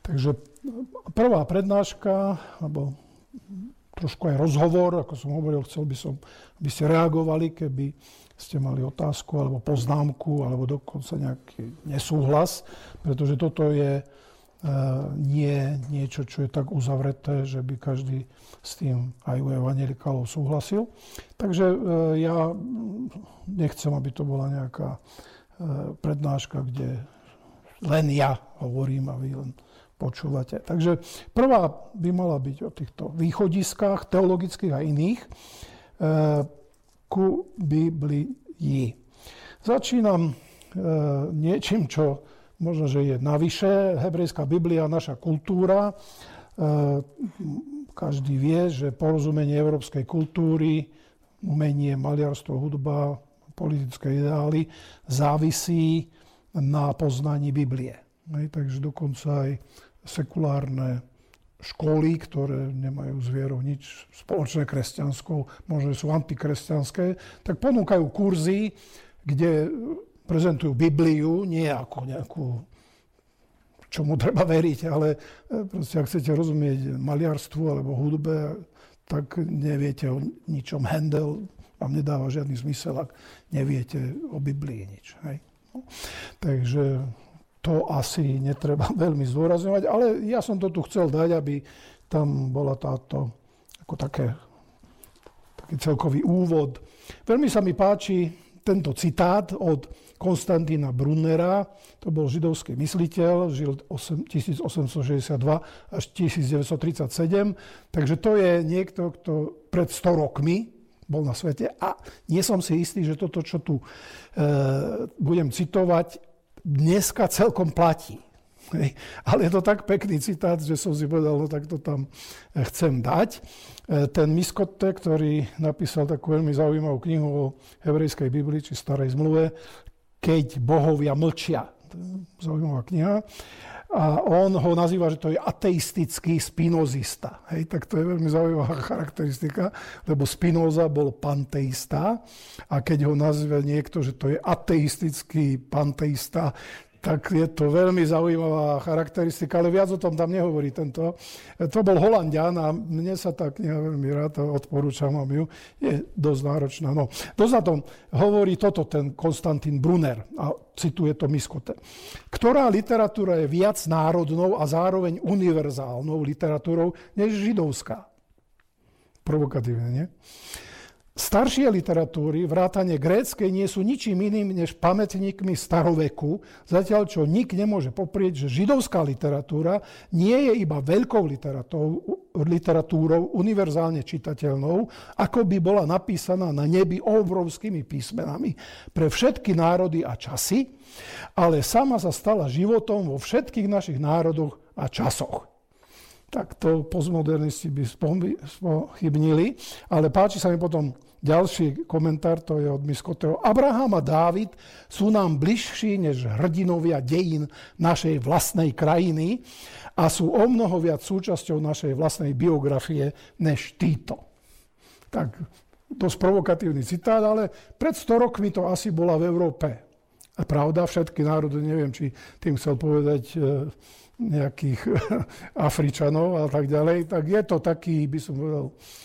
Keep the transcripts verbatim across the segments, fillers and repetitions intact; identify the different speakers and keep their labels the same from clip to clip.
Speaker 1: Takže prvá prednáška, alebo trošku aj rozhovor, ako som hovoril, chcel by som, aby ste reagovali, keby ste mali otázku, alebo poznámku, alebo dokonca nejaký nesúhlas, pretože toto je uh, nie niečo, čo je tak uzavreté, že by každý s tým aj u evanjelikálov súhlasil. Takže uh, ja nechcem, aby to bola nejaká uh, prednáška, kde len ja hovorím a vy len počúvate. Takže prvá by mala byť o týchto východiskách teologických a iných uh, ku Biblii. Začínam e, niečím, čo možno, že je navyše. Hebrejská Biblia, naša kultúra. E, každý vie, že porozumenie európskej kultúry, umenie, maliarstvo, hudba, politické ideály závisí na poznaní Biblie. Hej, takže dokonca aj sekulárne školy, ktoré nemajú s vierou nič spoločné kresťanskou, možno sú antikresťanské, tak ponúkajú kurzy, kde prezentujú Bibliu, nie ako nejakú, čomu treba veriť, ale proste, ak chcete rozumieť maliarstvu alebo hudbe, tak neviete o ničom. Handel vám nedáva žiadny zmysel, ak neviete o Biblii nič. Hej? No. Takže to asi netreba veľmi zdôrazňovať, ale ja som to tu chcel dať, aby tam bola táto, ako také, taký celkový úvod. Veľmi sa mi páči tento citát od Konstantína Brunera, to bol židovský mysliteľ, žil tisíc osemsto šesťdesiatdva až tisícdeväťsto tridsaťsedem, takže to je niekto, kto pred sto rokmi bol na svete a nie som si istý, že toto, čo tu e, budem citovať, dneska celkom platí. Hej. Ale je to tak pekný citát, že som si povedal, no tak to tam chcem dať. Ten Miskotte, ktorý napísal takú veľmi zaujímavú knihu o hebrejskej Biblii, či starej zmluve, Keď bohovia mlčia. To je zaujímavá kniha. A on ho nazýva, že to je ateistický spinozista. Hej, tak to je veľmi zaujímavá charakteristika, lebo Spinoza bol panteista a keď ho nazve niekto, že to je ateistický panteista, tak je to veľmi zaujímavá charakteristika, ale viac o tom tam nehovorí tento. To bol Holanďan a mne sa tá kniha veľmi rád, odporúčam vám ju, je dosť náročná. No, dosť na tom hovorí toto ten Konstantín Brunner a cituje to Miskotte. Ktorá literatúra je viac národnou a zároveň univerzálnou literatúrou než židovská? Provokatívne, nie? Staršie literatúry, vrátane gréckej, nie sú ničím iným než pamätníkmi staroveku, zatiaľ čo nik nemôže poprieť, že židovská literatúra nie je iba veľkou literatúrou, univerzálne čitateľnou, ako by bola napísaná na nebi obrovskými písmenami pre všetky národy a časy, ale sama sa stala životom vo všetkých našich národoch a časoch. Tak to postmodernisti by spochybnili, ale páči sa mi potom ďalší komentár, to je od Miskotteho. Abraham a Dávid sú nám bližší než hrdinovia dejín našej vlastnej krajiny a sú o mnoho viac súčasťou našej vlastnej biografie než títo. Tak, dosť provokatívny citát, ale pred sto rokmi to asi bola v Európe. A pravda, všetky národy, neviem, či tým chcel povedať nejakých Afričanov a tak ďalej, tak je to taký, by som povedal,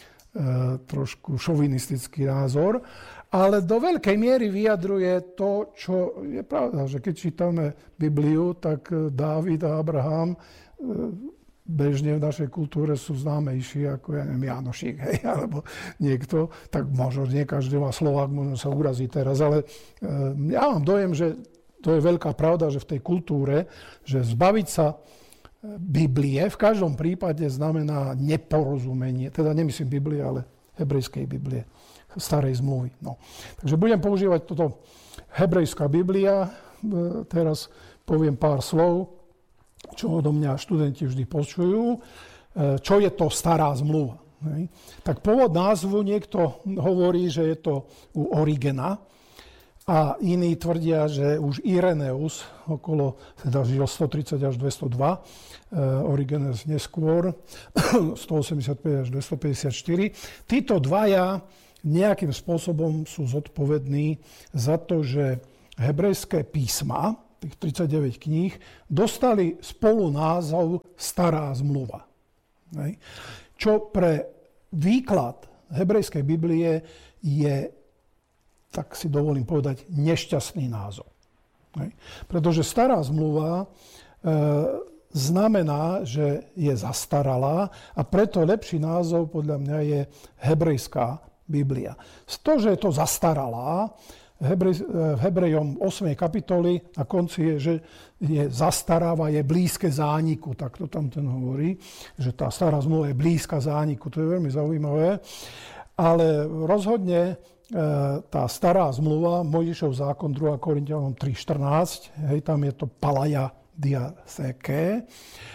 Speaker 1: trošku šovinistický názor, ale do veľkej miery vyjadruje to, čo je pravda, že keď čítame Bibliu, tak Dávid a Abraham bežne v našej kultúre sú známejší ako, ja neviem, Janošík, hej, alebo niekto, tak možno nie každý má Slovák, možno sa urazí teraz, ale ja mám dojem, že to je veľká pravda, že v tej kultúre, že zbaviť sa Biblie v každom prípade znamená neporozumenie, teda nemyslím Biblie, ale hebrejskej Biblie, starej zmluvy. No. Takže budem používať toto hebrejská Biblia, teraz poviem pár slov, čo odo mňa študenti vždy počujú, čo je to stará zmluva. Hej. Tak pôvod názvu niekto hovorí, že je to u Origena, a iní tvrdia, že už Ireneus okolo, teda žil stotridsať až dvestodva, Origenes neskôr, stoosemdesiatpäť až dvestopäťdesiatštyri. Títo dvaja nejakým spôsobom sú zodpovední za to, že hebrejské písma tých tridsaťdeväť kníh, dostali spolu názov Stará zmluva. Hej. Čo pre výklad hebrejskej Biblie je, tak si dovolím povedať, nešťastný názov. Hej. Pretože Stará zmluva e, znamená, že je zastaralá a preto lepší názov podľa mňa je hebrejská Biblia. Z toho, že je to zastaralá, Hebrej, v Hebrejom ôsmej kapitoli na konci je, že je zastaráva, je blízke zániku. Tak to tam ten hovorí, že tá stará zmluva je blízka zániku. To je veľmi zaujímavé. Ale rozhodne tá stará zmluva, Mojžišov zákon, druhá Korinťanom tri štrnásť, hej, tam je to palaja diatheke.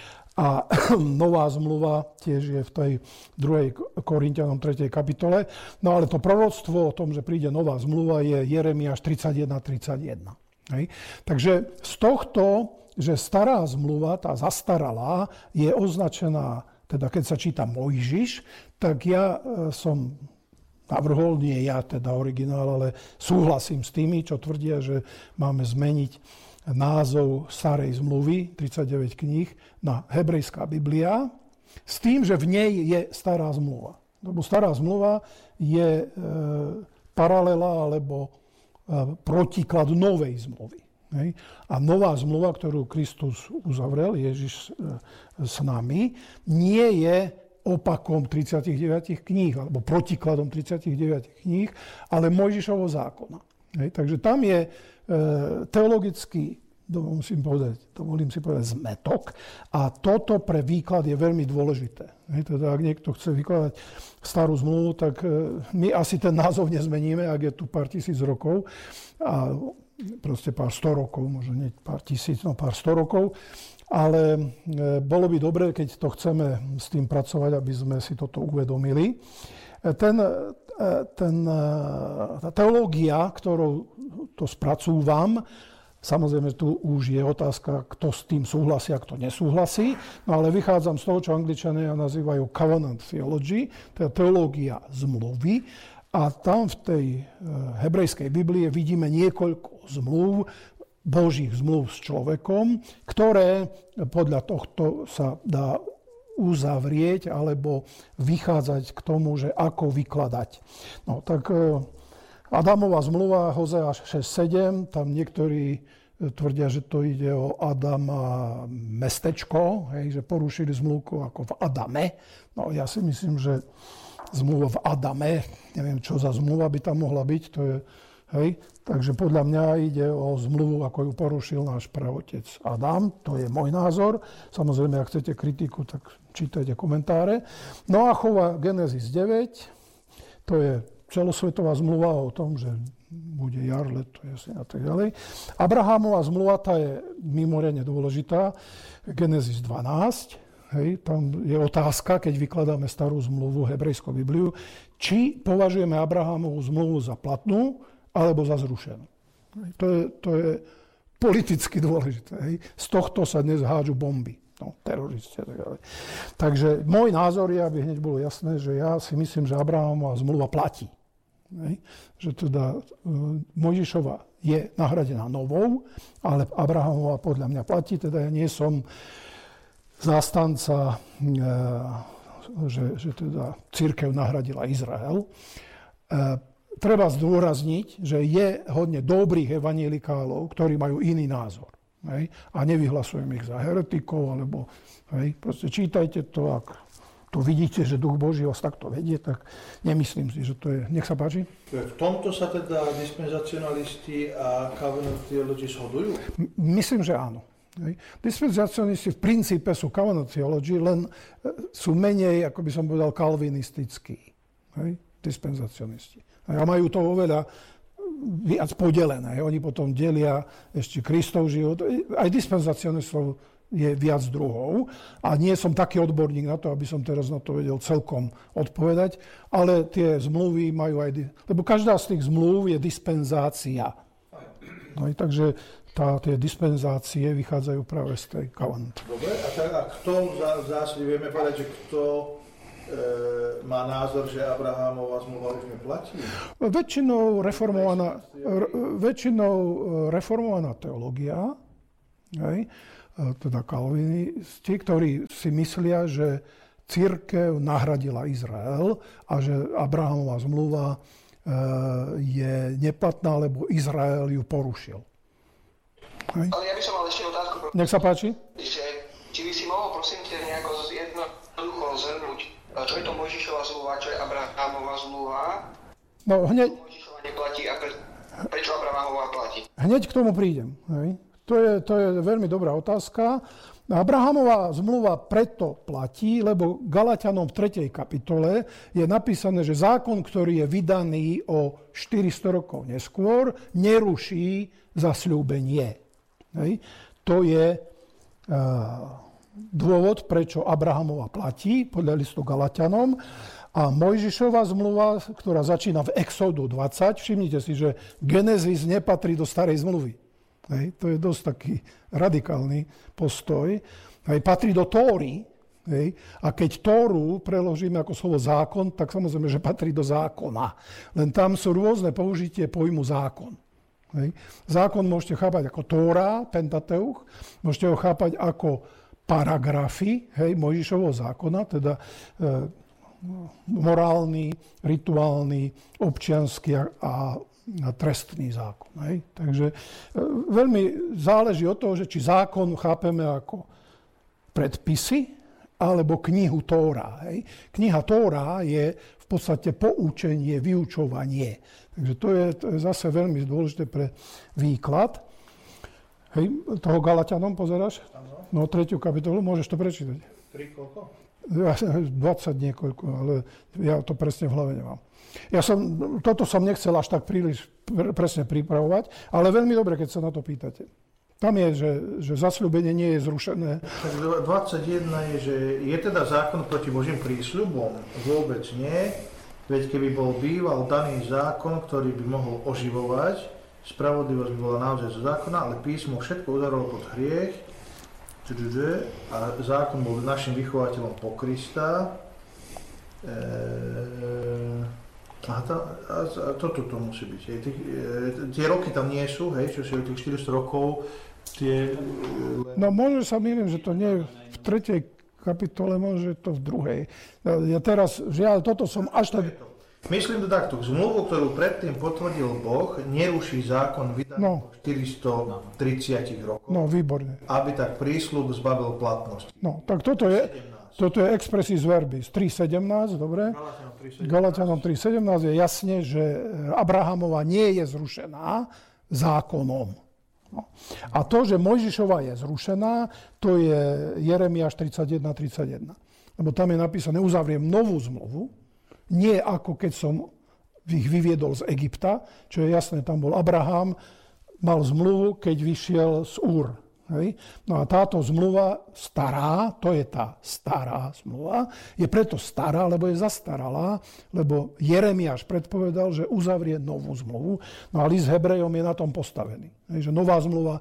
Speaker 1: A nová zmluva tiež je v tej druhej Korinťanom tretej kapitole. No ale to proroctvo o tom, že príde nová zmluva, je Jeremiáš tridsaťjeden tridsaťjeden. Hej. Takže z tohto, že stará zmluva, tá zastaralá, je označená, teda keď sa číta Mojžiš, tak ja som navrhol, nie ja teda originál, ale súhlasím s tými, čo tvrdia, že máme zmeniť názov starej zmluvy, tridsaťdeväť kníh, na hebrejská Biblia, s tým, že v nej je stará zmluva. Lebo stará zmluva je e, paralela alebo e, protiklad novej zmluvy. Hej? A nová zmluva, ktorú Kristus uzavrel, Ježiš e, s nami, nie je opakom tridsaťdeväť kníh, alebo protikladom tridsaťdeväť kníh, ale Mojžišovho zákona. Hej? Takže tam je teologický, musím povedať, dovolím si povedať, zmetok. A toto pre výklad je veľmi dôležité. Teda, ak niekto chce vykladať starú zmluvu, tak my asi ten názov nezmeníme, ak je tu pár tisíc rokov. A proste pár sto rokov, možno nie pár tisíc, no pár sto rokov. Ale bolo by dobré, keď to chceme s tým pracovať, aby sme si toto uvedomili. Ten, ten, tá teológia, ktorou to spracúvam, samozrejme tu už je otázka, kto s tým súhlasí a kto nesúhlasí, no ale vychádzam z toho, čo Angličania nazývajú covenant theology, teda teológia zmluvy, a tam v tej hebrejskej Biblii vidíme niekoľko zmluv, Božích zmluv s človekom, ktoré podľa tohto sa dá uzavrieť alebo vychádzať k tomu, že ako vykladať. No tak Adamová zmluva, Hozeáš šesť sedem, tam niektorí tvrdia, že to ide o Adama mestečko, hej, že porušili zmluvku ako v Adame. No ja si myslím, že zmluva v Adame, neviem, čo za zmluva by tam mohla byť, to je, hej, takže podľa mňa ide o zmluvu, ako ju porušil náš praotec Adam, to je môj názor. Samozrejme, ak chcete kritiku, tak čítajte komentáre. Noachova Genesis deväť, to je celosvetová zmluva o tom, že bude jar, leto, jasne a tak ďalej. Abrahámová zmluva, tá je mimoriadne dôležitá, Genesis dvanásť, hej, tam je otázka, keď vykladáme starú zmluvu, hebrejskú Bibliu, či považujeme Abrahámovú zmluvu za platnú, alebo za zrušenú. To je, to je politicky dôležité. Hej. Z tohto sa dnes hádžu bomby. No, teroristi a tak ďalej. Takže môj názor je, aby hneď bolo jasné, že ja si myslím, že Abrahámová zmluva platí. Hej. Že teda e, Mojžišova je nahradená novou, ale Abrahámová podľa mňa platí, teda ja nie som zástanca, e, že, že teda cirkev nahradila Izrael. E, treba zdôrazniť, že je hodne dobrých evanjelikálov, ktorí majú iný názor. Hej, a nevyhlasujem ich za heretikov, alebo hej, proste čítajte to, ak to vidíte, že Duch Boží vás takto vedie, tak nemyslím si, že to je... Nech sa páči.
Speaker 2: V tomto sa teda dispenzacionalisti a covenant theology shodujú?
Speaker 1: Myslím, že áno. Hej. Dispenzacionisti v princípe sú covenant theology, len sú menej, ako by som povedal, kalvinistickí. Hej, dispenzacionisti. A majú to oveľa viac podelené. Oni potom delia ešte Kristov život. Aj dispenzacionistov je viac druhov. A nie som taký odborník na to, aby som teraz na to vedel celkom odpovedať. Ale tie zmluvy majú aj... Lebo každá z tých zmluv je dispenzácia. No, takže tá, tie dispenzácie vychádzajú práve z tej covenant.
Speaker 2: Dobre, a, tak, a kto v zásade vieme povedať, že kto E, má názor, že Abrahámová zmluva už neplatí?
Speaker 1: Väčšinou reformovaná, r, väčšinou reformovaná teológia hej, teda kalvinisti, ktorí si myslia, že cirkev nahradila Izrael a že Abrahamova zmluva je neplatná, lebo Izrael ju porušil. Hej.
Speaker 3: Ale ja by som mal ešte otázku.
Speaker 1: Nech sa páči.
Speaker 3: Že, či by si mohol, prosím ťa, nejako jednoducho zhrnúť, čo je to Mojžišova zmluva, čo je Abrahamova zmluva?
Speaker 1: No hneď...
Speaker 3: Mojžišova neplatí a pre, prečo Abrahamova platí?
Speaker 1: Hneď k tomu prídem. Hej. To je, to je veľmi dobrá otázka. Abrahamová zmluva preto platí, lebo Galatianom v tretej kapitole je napísané, že zákon, ktorý je vydaný o štyristo rokov neskôr, neruší zasľúbenie. Hej. To je uh, dôvod, prečo Abrahamova platí, podľa listu Galatianom. A Mojžišova zmluva, ktorá začína v Exodu dvadsať, všimnite si, že Genesis nepatrí do starej zmluvy. Hej, to je dosť taký radikálny postoj. Hej, patrí do Tóry. Hej, a keď Tóru preložíme ako slovo zákon, tak samozrejme, že patrí do zákona. Len tam sú rôzne použitie pojmu zákon. Hej. Zákon môžete chápať ako Tóra, Pentateuch, môžete ho chápať ako paragrafy, hej, Mojžišovho zákona, teda e, morálny, rituálny, občiansky a, a trestný zákon. Hej. Takže e, veľmi záleží od toho, že či zákon chápeme ako predpisy alebo knihu Tóra. Hej. Kniha Tóra je v podstate poučenie, vyučovanie. Takže to je, to je zase veľmi dôležité pre výklad. Hej, toho Galatianom pozeráš? Ano. No, tretiu kapitolu, môžeš to prečítať.
Speaker 2: tri koľko?
Speaker 1: dvadsať niekoľko, ale ja to presne v hlave nemám. Ja som, toto som nechcel až tak príliš pr- presne pripravovať, ale veľmi dobre, keď sa na to pýtate. Tam je, že, že zasľúbenie nie je zrušené.
Speaker 2: dvadsaťjeden je, že je teda zákon proti Božím prísľubom? Vôbec nie. Veď keby bol býval daný zákon, ktorý by mohol oživovať, spravodlivosť by bola naozaj zo zákona, ale písmo všetko uzavrelo pod hriech a zákon bol našim vychovateľom po Krista. E, a, tá, a, a toto to musí byť. Hej. Tí, e, tie roky tam nie sú, hej, čo si tých štyristo rokov. Tie, e,
Speaker 1: no možno sa mýlim, že to nie je v tretej kapitole, môže to v druhej. Ja teraz, žiaľ, toto som až tak...
Speaker 2: Myslím to takto, zmluvu, ktorú predtým potvrdil Boh, neruší zákon vydaný
Speaker 1: no.
Speaker 2: po štyristotridsať rokov.
Speaker 1: No, výborne.
Speaker 2: Aby tak prísľub zbavil platnosti.
Speaker 1: No, tak toto je, toto je expressis verbis tri sedemnásť, dobre? Galatianom tri sedemnásť je jasne, že Abrahamova nie je zrušená zákonom. No. A to, že Mojžišova je zrušená, to je Jeremiáš tridsaťjeden tridsaťjeden. Lebo tam je napísané, uzavriem novú zmluvu, nie ako keď som ich vyviedol z Egypta, čo je jasné, tam bol Abraham, mal zmluvu, keď vyšiel z Úr. Hej. No a táto zmluva stará, to je tá stará zmluva, je preto stará, lebo je zastaralá, lebo Jeremiáš predpovedal, že uzavrie novú zmluvu, no a list Hebrejom je na tom postavený. Hej, že nová zmluva...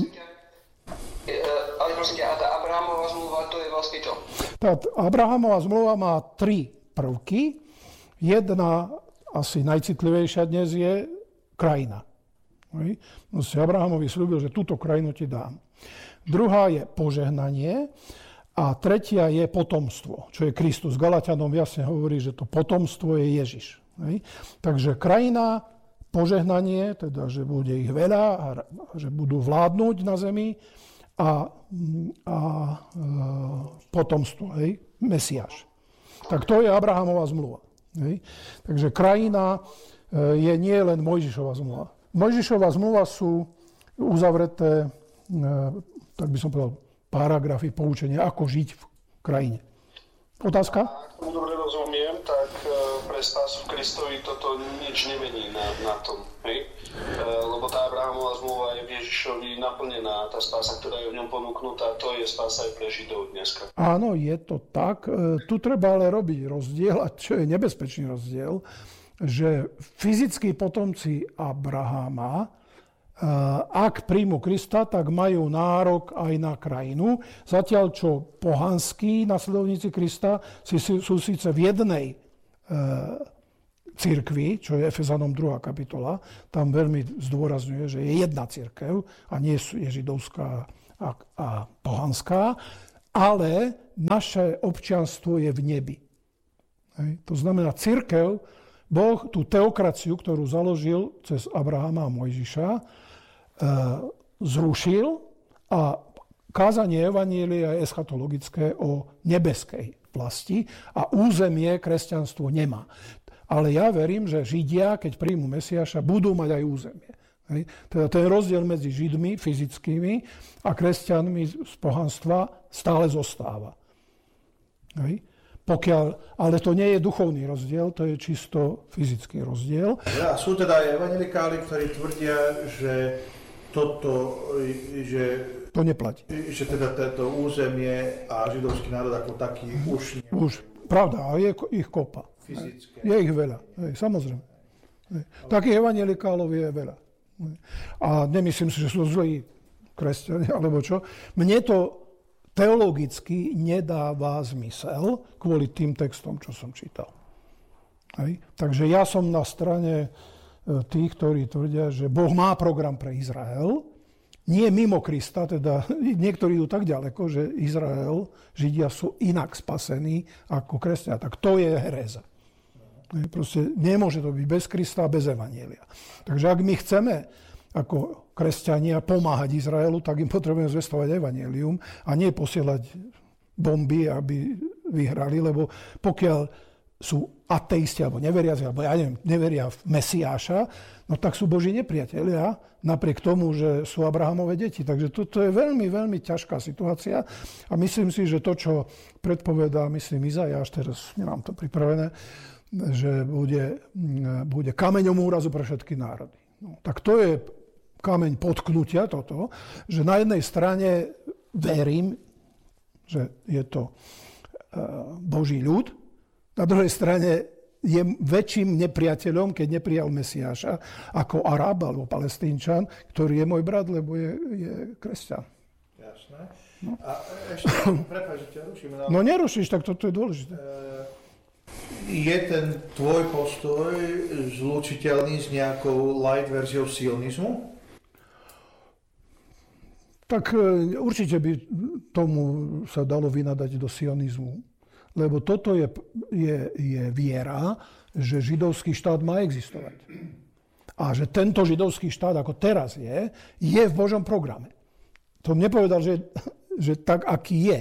Speaker 3: Ale prosím ťa, a tá Abrahamová zmluva, to je vlastne čo?
Speaker 1: Tá Abrahamová zmluva má tri prvky. Jedna, asi najcitlivejšia dnes, je krajina. Hej. No si Abrahamovi slúbil, že túto krajinu ti dám. Druhá je požehnanie a tretia je potomstvo, čo je Kristus. Galatianom jasne hovorí, že to potomstvo je Ježiš. Hej. Takže krajina, požehnanie, teda, že bude ich veľa a že budú vládnuť na zemi a, a e, potomstvo, hej, Mesiáš. Tak to je Abrahamova zmluva. Hej. Takže krajina e, je nie len Mojžišova zmluva. Mojžišova zmluva sú uzavreté, e, tak by som povedal, paragrafy poučenia, ako žiť v krajine. Otázka?
Speaker 4: Ak tomu dobre rozumiem, tak pre spásu v Kristovi toto nič nemení na, na tom. Hej? Lebo tá Abrahamová zmluva je v Ježišovi naplnená, tá spása, ktorá je v ňom ponúknutá, to je spása aj pre Židov dneska.
Speaker 1: Áno, je to tak. Tu treba ale robiť rozdiel, a čo je nebezpečný rozdiel, že fyzickí potomci Abrahama, ak príjmu Krista, tak majú nárok aj na krajinu. Zatiaľ, čo pohanskí nasledovníci Krista si, sú síce v jednej e, cirkvi, čo je Efezanom druhá kapitola, tam veľmi zdôrazňuje, že je jedna cirkev a nie je židovská a a, a pohanská, ale naše občianstvo je v nebi. Hej. To znamená, cirkev, Boh tú teokraciu, ktorú založil cez Abrahama a Mojžiša, e, zrušil a kázanie evanjelia je eschatologické o nebeskej vlasti a územie kresťanstvo nemá. Ale ja verím, že Židia, keď príjmu Mesiáša, budú mať aj územie. Hej. Teda ten rozdiel medzi Židmi fyzickými a kresťanmi z pohanstva stále zostáva. Hej. Pokiaľ, ale to nie je duchovný rozdiel, to je čisto fyzický rozdiel.
Speaker 2: Ja, sú teda aj evangelikáli, ktorí tvrdia, že toto, že,
Speaker 1: to neplatí.
Speaker 2: Že teda toto územie a židovský národ ako taký už nie.
Speaker 1: Už, pravda, a je ich kopa.
Speaker 2: Fyzické.
Speaker 1: Je ich veľa, hej, samozrejme. Hej. Takých evangelikálov je veľa. Hej. A nemyslím si, že sú zlí kresťania, alebo čo. Mne to teologicky nedáva zmysel kvôli tým textom, čo som čítal. Hej. Takže ja som na strane tých, ktorí tvrdia, že Boh má program pre Izrael, nie mimo Krista, teda niektorí idú tak ďaleko, že Izrael, Židia sú inak spasení ako kresťania. Tak to je heréza. Proste nemôže to byť bez Krista a bez evanjelia. Takže ak my chceme ako kresťania pomáhať Izraelu, tak im potrebujeme zvestovať evanjelium a nie posielať bomby, aby vyhrali, lebo pokiaľ sú ateisti alebo neveriaci, alebo ja neviem, neveria v Mesiáša, no tak sú Boží nepriatelia, napriek tomu, že sú Abrahamove deti. Takže toto je veľmi, veľmi ťažká situácia a myslím si, že to, čo predpovedá, myslím, Izajáš, teraz nemám to pripravené, že bude, bude kameňom úrazu pre všetky národy. No, tak to je kameň potknutia toto, že na jednej strane verím, že je to Boží ľud, na druhej strane je väčším nepriateľom, keď neprijal Mesiáša, ako Arab alebo Palestínčan, ktorý je môj brat, lebo je, je kresťan.
Speaker 2: Jasné. No. A ešte, prepáč, že ťa ruším. Ale...
Speaker 1: No nerušíš, tak toto je dôležité.
Speaker 2: Je ten tvoj postoj zlučiteľný s nejakou light verziou sionizmu?
Speaker 1: Tak určite by tomu sa dalo vynadať do sionizmu. Lebo toto je, je, je viera, že židovský štát má existovať. A že tento židovský štát, ako teraz je, je v Božom programe. To nepovedal, že, že tak, aký je.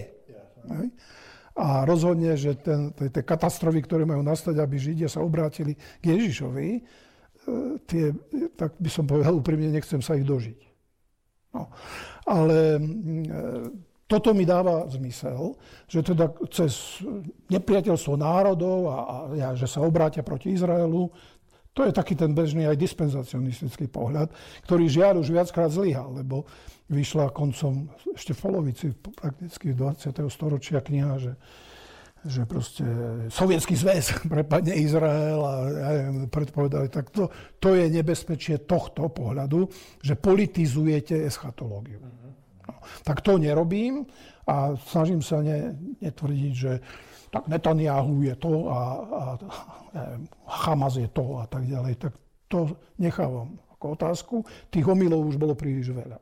Speaker 1: A rozhodne, že ten, tie katastrofy, ktoré majú nastať, aby Židia sa obrátili k Ježišovi, tie, tak by som povedal úprimne, nechcem sa ich dožiť. No. Ale toto mi dáva zmysel, že teda cez nepriateľstvo národov a, a že sa obrátia proti Izraelu, to je taký ten bežný aj dispenzacionistický pohľad, ktorý žiaľ už viackrát zlyhal, lebo vyšla koncom, ešte v polovici prakticky dvadsiateho storočia kniha, že, že proste Sovietský zväz prepadne Izrael a ja neviem, predpovedali, tak to, to je nebezpečie tohto pohľadu, že politizujete eschatológiu. No, tak to nerobím a snažím sa ne, netvrdiť, že tak Netanyahu je to a, a neviem, Hamas je to a tak ďalej. Tak to nechávam ako otázku. Tých omylov už bolo príliš veľa.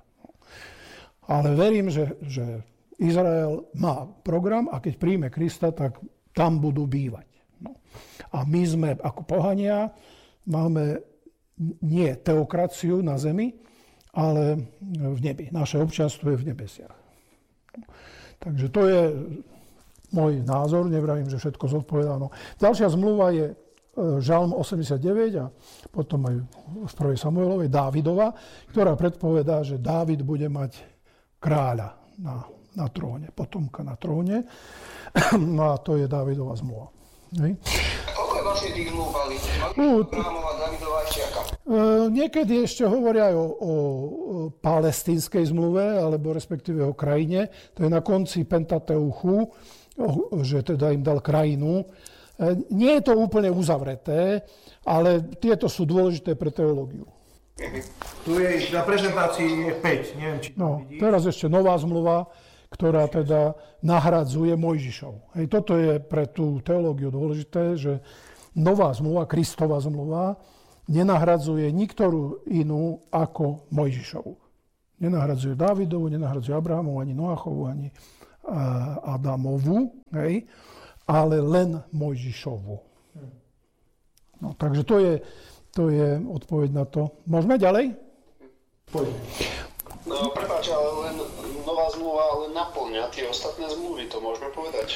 Speaker 1: Ale verím, že, že Izrael má program a keď príjme Krista, tak tam budú bývať. No. A my sme ako pohania, máme nie teokraciu na zemi, ale v nebi. Naše občianstvo je v nebesiach. Takže to je môj názor, nevravím, že všetko zodpovedáno. Ďalšia zmluva je Žalm osemdesiatdeväť a potom aj v prvej Samuelovej Dávidova, ktorá predpovedá, že Dávid bude mať kráľa na, na tróne, potomka na tróne. No a to je Dávidova zmluva. Hej.
Speaker 3: Koľko je vlastne tých zmluv mali? Abrahamova, Dávidova ešte aká?
Speaker 1: Niekedy ešte hovoria o, o palestínskej zmluve, alebo respektíve o krajine. To je na konci Pentateuchu, že teda im dal krajinu. Nie je to úplne uzavreté, ale tieto sú dôležité pre teológiu.
Speaker 2: Tu je na prezentácii je päť, neviem, či to
Speaker 1: no,
Speaker 2: vidíš.
Speaker 1: Teraz ešte nová zmluva, ktorá teda nahradzuje Mojžišov. Hej, toto je pre tú teológiu dôležité, že nová zmluva, Kristova zmluva, nenahradzuje niktorú inú ako Mojžišovu. Nenahradzujú Dávidovu, nenahradzujú Abrahamovu, ani Noachovu, ani Adamovu, hej, ale len Mojžišovu. No, takže to je, to je odpoveď na to. Môžeme ďalej?
Speaker 2: Poďme.
Speaker 4: No, prepáč, ale len nová zmluva len naplňa tie ostatné zmluvy, to môžeme povedať?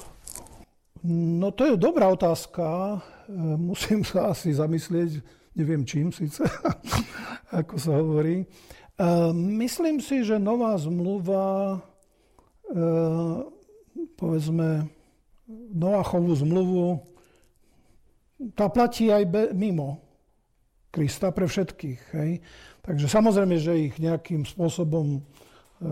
Speaker 1: No to je dobrá otázka. Musím sa asi zamyslieť, neviem čím síce, ako sa hovorí. Myslím si, že nová zmluva, povedzme, Noachovú zmluvu, tá platí aj be, mimo Krista pre všetkých. Hej? Takže samozrejme, že ich nejakým spôsobom, e,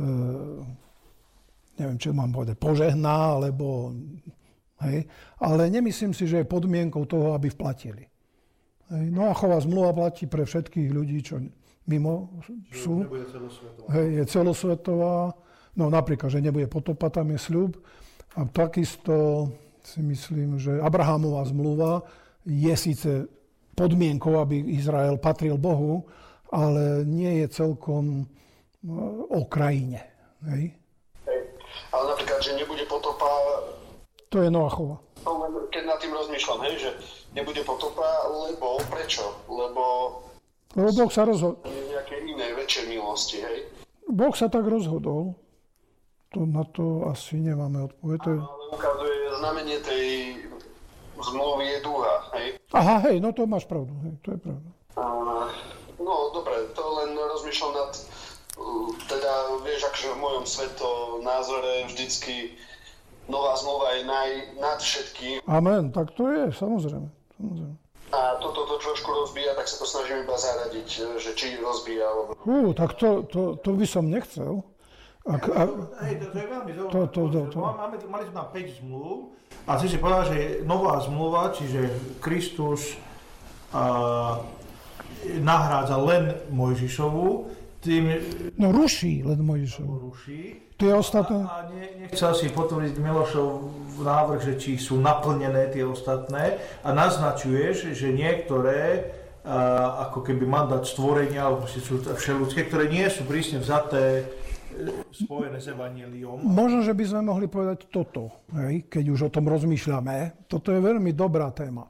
Speaker 1: neviem, čo mám povedať, požehná, alebo, hej? Ale nemyslím si, že je podmienkou toho, aby vplatili. Hej? Noachová zmluva platí pre všetkých ľudí, čo mimo sú. Hej, je celosvetová. No napríklad, že nebude potopa, tam je sľub. A takisto si myslím, že Abrahamová zmluva je síce podmienkou, aby Izrael patril Bohu, ale nie je celkom o krajine. Hej?
Speaker 4: Hej. Ale napríklad, že nebude potopa...
Speaker 1: To je Noachova.
Speaker 4: Keď nad tým rozmýšľam, hej, že nebude potopa, lebo prečo? Lebo...
Speaker 1: Lebo Boh sa rozhodol.
Speaker 4: Nejaké iné, väčšie milosti, hej?
Speaker 1: Boh sa tak rozhodol. To, na to asi nemáme odpoveď. To je...
Speaker 4: Ale ukazuje, znamenie tej zmluvy je dúha, hej?
Speaker 1: Aha, hej, no to máš pravdu, hej, to je pravda.
Speaker 4: Uh, no, dobre, to len rozmýšľam nad... Uh, teda, vieš, akže v mojom svetonázore vždycky nová zmluva je naj, nad všetkým.
Speaker 1: Amen, tak to je, samozrejme. samozrejme.
Speaker 4: A toto to, to trošku rozbíja, tak sa to snažím iba zaradiť, že či rozbíja, alebo...
Speaker 1: Hú, tak to, to, to by som nechcel. Ak, ak,
Speaker 2: Hej, to, to je veľmi zaujímavé.
Speaker 1: To, to, to, to.
Speaker 2: Máme, mali sme tam päť zmluv a si si povedal, že nová zmluva, čiže Kristus a, nahrádza len Mojžišovu, tým...
Speaker 1: No ruší len Mojžišovu.
Speaker 2: Ruší.
Speaker 1: Tie ostatné...
Speaker 2: A, a ne, nechcel si potvrdiť Milošov návrh, že či sú naplnené tie ostatné a naznačuješ, že niektoré a, ako keby mandát stvorenia, alebo sú všeludské, ktoré nie sú prísne vzaté spojené s evanjeliom.
Speaker 1: Možno, že by sme mohli povedať toto, hej, keď už o tom rozmýšľame. Toto je veľmi dobrá téma.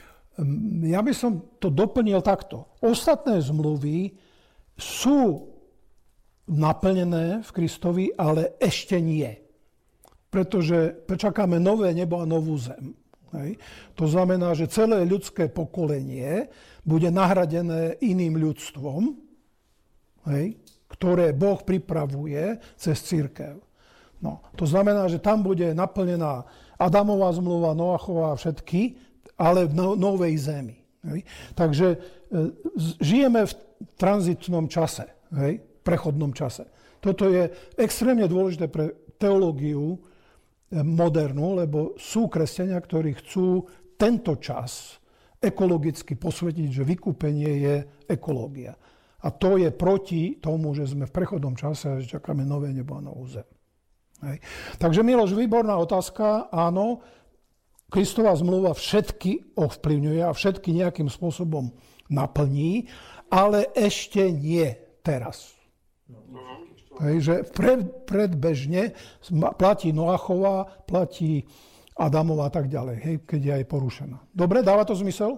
Speaker 1: Ja by som to doplnil takto. Ostatné zmluvy sú naplnené v Kristovi, ale ešte nie. Pretože čakáme nové nebo a novú zem. Hej. To znamená, že celé ľudské pokolenie bude nahradené iným ľudstvom, hej, ktoré Boh pripravuje cez cirkev. No, to znamená, že tam bude naplnená Adamová zmluva, Noachová a všetky, ale v no, novej zemi. Hej. Takže e, žijeme v tranzitnom čase, hej, prechodnom čase. Toto je extrémne dôležité pre teológiu modernú, lebo sú kresťania, ktorí chcú tento čas ekologicky posvetiť, že vykúpenie je ekológia. A to je proti tomu, že sme v prechodnom čase a že čakáme nové nebo a novú zem. Hej. Takže Miloš, výborná otázka. Áno, Kristova zmluva všetky ovplyvňuje a všetky nejakým spôsobom naplní, ale ešte nie teraz. Hej, že pred, predbežne platí Noachová, platí Adamová a tak ďalej, hej, keď je aj porušená. Dobre, dáva to zmysel?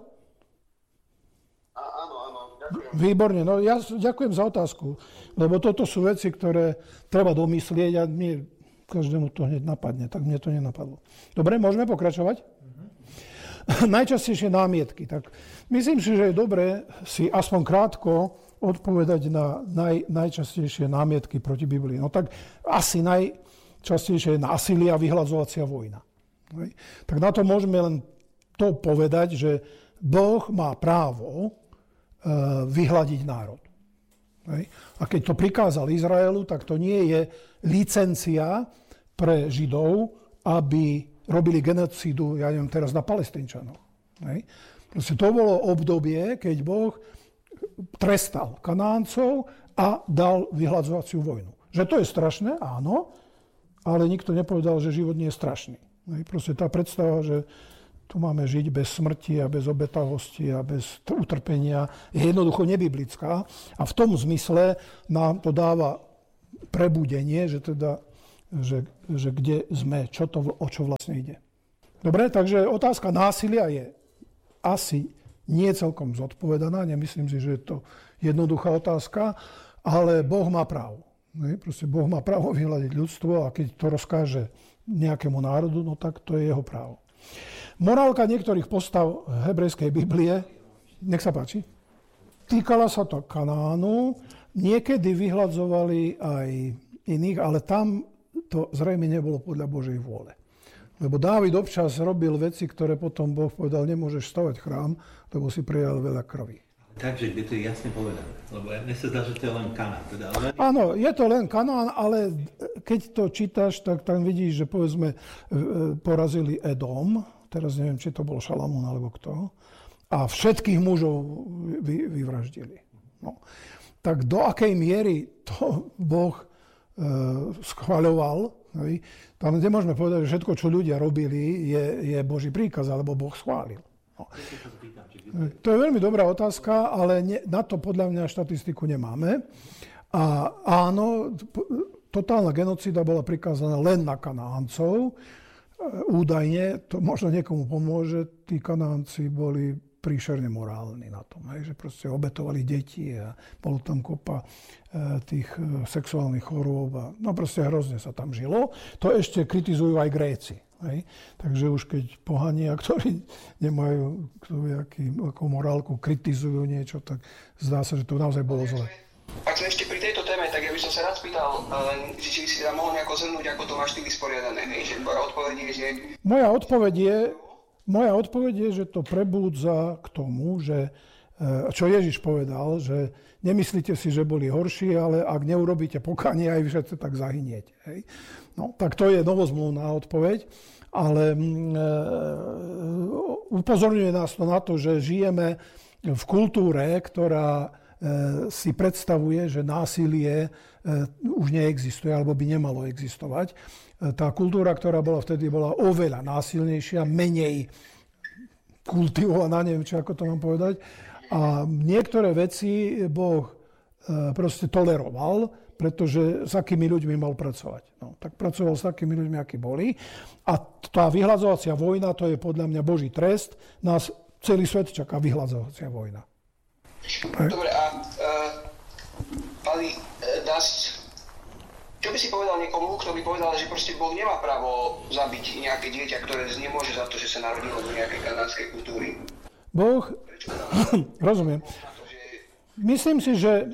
Speaker 4: Áno, áno, ďakujem.
Speaker 1: Výborne, no ja ďakujem za otázku, lebo toto sú veci, ktoré treba domyslieť a mne, každému to hneď napadne, tak mne to nenapadlo. Dobre, môžeme pokračovať? Mm-hmm. Najčastejšie námietky. Tak myslím si, že je dobré si aspoň krátko odpovedať na naj, najčastejšie námietky proti Biblii. No tak asi najčastejšie je násilie a vyhladzovacia vojna. Hej. Tak na to môžeme len to povedať, že Boh má právo e, vyhladiť národ. Hej. A keď to prikázal Izraelu, tak to nie je licencia pre Židov, aby robili genocídu, ja neviem, teraz na Palestínčanov. Hej. Proste to bolo obdobie, keď Boh trestal Kanáncov a dal vyhladzovaciu vojnu. Že to je strašné, áno, ale nikto nepovedal, že život nie je strašný. Hej. Proste tá predstava, že tu máme žiť bez smrti a bez obetavosti a bez utrpenia, je jednoducho nebiblická. A v tom zmysle nám to dáva prebudenie, že teda, že, že kde sme, čo to, o čo vlastne ide. Dobre, takže otázka násilia je asi nie celkom zodpovedaná, nemyslím si, že je to jednoduchá otázka, ale Boh má právo. Proste Boh má právo vyhľadiť ľudstvo a keď to rozkáže nejakému národu, no tak to je jeho právo. Morálka niektorých postav hebrejskej Biblie, nech sa páči, týkala sa to Kanánu, niekedy vyhľadzovali aj iných, ale tam to zrejme nebolo podľa Božej vôle. Lebo Dávid občas robil veci, ktoré potom Boh povedal, nemôžeš stavať chrám, lebo si prejal veľa krvi.
Speaker 5: Takže kde to je jasne povedané? Lebo mne sa zdá, že to je len Kanán. Teda, ale...
Speaker 1: Áno, je to len Kanán, ale keď to čítaš, tak tam vidíš, že povedzme porazili Edom, teraz neviem, či to bol Šalamún alebo kto, a všetkých mužov vy, vyvraždili. No. Tak do akej miery to Boh e, schvaľoval, hej? Tam nemôžeme povedať, že všetko, čo ľudia robili, je, je Boží príkaz, alebo Boh schválil. No. To je veľmi dobrá otázka, ale ne, na to podľa mňa štatistiku nemáme. A áno, totálna genocída bola prikázaná len na Kanáncov. Údajne, to možno niekomu pomôže, tí Kanánci boli príšerne morálni na tom, hej, že proste obetovali deti a bolo tam kopa e, tých e, sexuálnych chorôb a no proste hrozne sa tam žilo. To ešte kritizujú aj Gréci. Hej. Takže už keď pohania, ktorí nemajú akú morálku, kritizujú niečo, tak zdá sa, že to naozaj bolo zle.
Speaker 3: Ak sme ešte pri tejto téme, tak ja by som sa rád spýtal, či si teda mohol nejako zhrnúť, ako to máš ty vysporiadané, hej? Že moja odpoveď je, že...
Speaker 1: Moja odpoveď je, moja odpoveď je, že to prebúdza k tomu, že, čo Ježiš povedal, že nemyslíte si, že boli horší, ale ak neurobíte pokánie, aj všetci tak zahyniete. Hej? No, tak to je novozmluvná odpoveď, ale e, upozorňuje nás to na to, že žijeme v kultúre, ktorá e, si predstavuje, že násilie e, už neexistuje, alebo by nemalo existovať. E, tá kultúra, ktorá bola vtedy, bola oveľa násilnejšia, menej kultivovaná, neviem, či ako to mám povedať. A niektoré veci Boh e, proste toleroval, pretože s akými ľuďmi mal pracovať. No, tak pracoval s takými ľuďmi, akí boli. A tá vyhladzovacia vojna, to je podľa mňa Boží trest. Nás celý svet čaká vyhladzovacia vojna.
Speaker 3: Dobre, a uh, pani uh, Das, čo by si povedal niekomu, kto by povedal, že proste Boh nemá právo zabiť nejaké dieťa, ktoré nemôže za to, že sa narodilo do nejakej kanadskej kultúry?
Speaker 1: Boh... Rozumiem. Myslím si, že...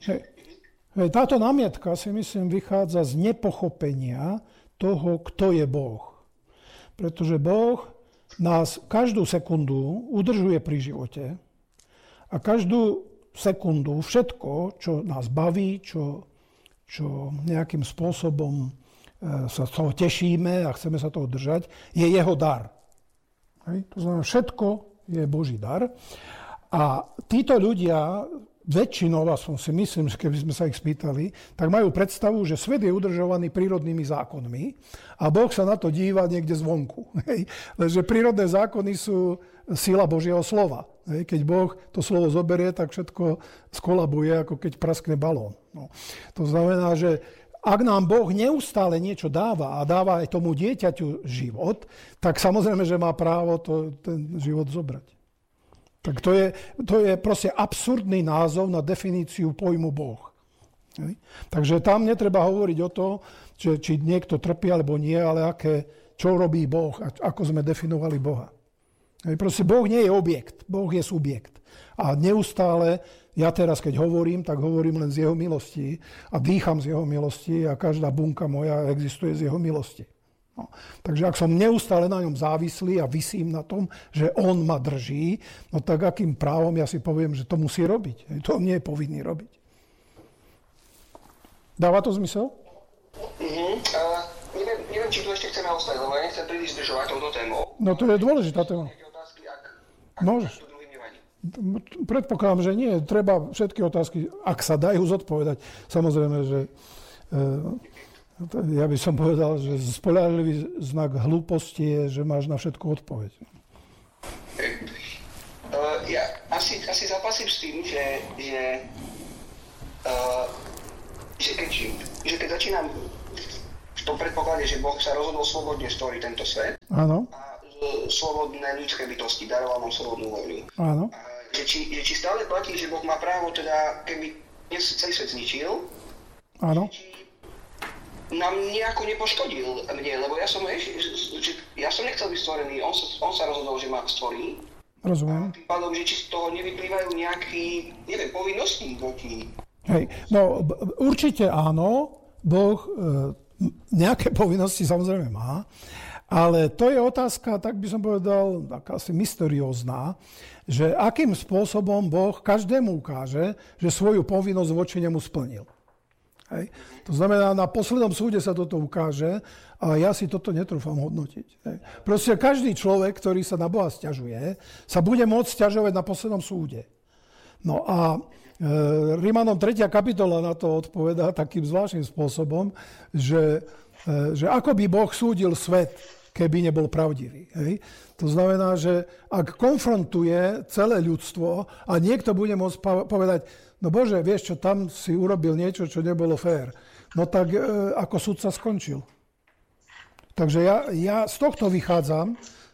Speaker 1: Táto námietka, si myslím, vychádza z nepochopenia toho, kto je Boh. Pretože Boh nás každú sekundu udržuje pri živote a každú sekundu všetko, čo nás baví, čo, čo nejakým spôsobom sa z toho tešíme a chceme sa toho držať, je jeho dar. Hej? To znamená, všetko je Boží dar. A títo ľudia... Väčšinou, aspoň si myslím, že keby sme sa ich spýtali, tak majú predstavu, že svet je udržovaný prírodnými zákonmi a Boh sa na to díva niekde zvonku. Hej. Lenže prírodné zákony sú sila Božieho slova. Hej. Keď Boh to slovo zoberie, tak všetko skolabuje, ako keď praskne balón. No. To znamená, že ak nám Boh neustále niečo dáva a dáva aj tomu dieťaťu život, tak samozrejme, že má právo to, ten život zobrať. Tak to je, to je proste absurdný názov na definíciu pojmu Boh. Hej. Takže tam netreba hovoriť o to, že, či niekto trpí alebo nie, ale aké, čo robí Boh a ako sme definovali Boha. Hej. Proste Boh nie je objekt, Boh je subjekt. A neustále, ja teraz keď hovorím, tak hovorím len z jeho milosti a dýcham z jeho milosti a každá bunka moja existuje z jeho milosti. No. Takže ak som neustále na ňom závislý a visím na tom, že on ma drží, no tak akým právom ja si poviem, že to musí robiť. To nie je povinný robiť. Dáva to zmysel?
Speaker 3: Uh-huh. Uh, neviem, neviem, či tu ešte chceme ostať, lebo ja nechcem príliš zdržovať touto témou.
Speaker 1: No to je dôležitá téma. Môžeš. Predpokladám, že nie. Treba všetky otázky, ak sa dajú zodpovedať. Samozrejme, že... Uh, Ja by som povedal, že spoľahlivý znak hlúposti je, že máš na všetko odpoveď.
Speaker 3: asi, asi zapasím s tým, že, že, uh, že, keď, že keď začínam v tom predpoklade, že Boh sa rozhodol slobodne stvoriť tento svet,
Speaker 1: áno,
Speaker 3: a uh, slobodné ľudské bytosti, daroval nám slobodnú voľu.
Speaker 1: Áno.
Speaker 3: Uh, že, či, že či stále platí, že Boh má právo, teda keby celý svet zničil,
Speaker 1: áno.
Speaker 3: či nám nejako nepoškodil mne, lebo ja som, ja som nechcel byť stvorený, on sa, on sa rozhodol, že ma stvorí.
Speaker 1: Rozumiem.
Speaker 3: A tým pádom, že či z toho nevyplývajú nejaké, neviem, povinnosti voči.
Speaker 1: Hej, no určite áno, Boh e, nejaké povinnosti samozrejme má, ale to je otázka, tak by som povedal, taká asi mysteriózna, že akým spôsobom Boh každému ukáže, že svoju povinnosť voči nemu splnil. Hej. To znamená, na poslednom súde sa toto ukáže a ja si toto netrúfam hodnotiť. Hej. Proste každý človek, ktorý sa na Boha sťažuje, sa bude môcť sťažovať na poslednom súde. No a e, Rimanom tretia kapitola na to odpovedá takým zvláštnym spôsobom, že, e, že ako by Boh súdil svet, keby nebol pravdivý. Hej. To znamená, že ak konfrontuje celé ľudstvo a niekto bude môcť povedať, no Bože, vieš čo, tam si urobil niečo, čo nebolo fér. No tak e, ako súd sa skončil. Takže ja, ja z tohto vychádzam. E,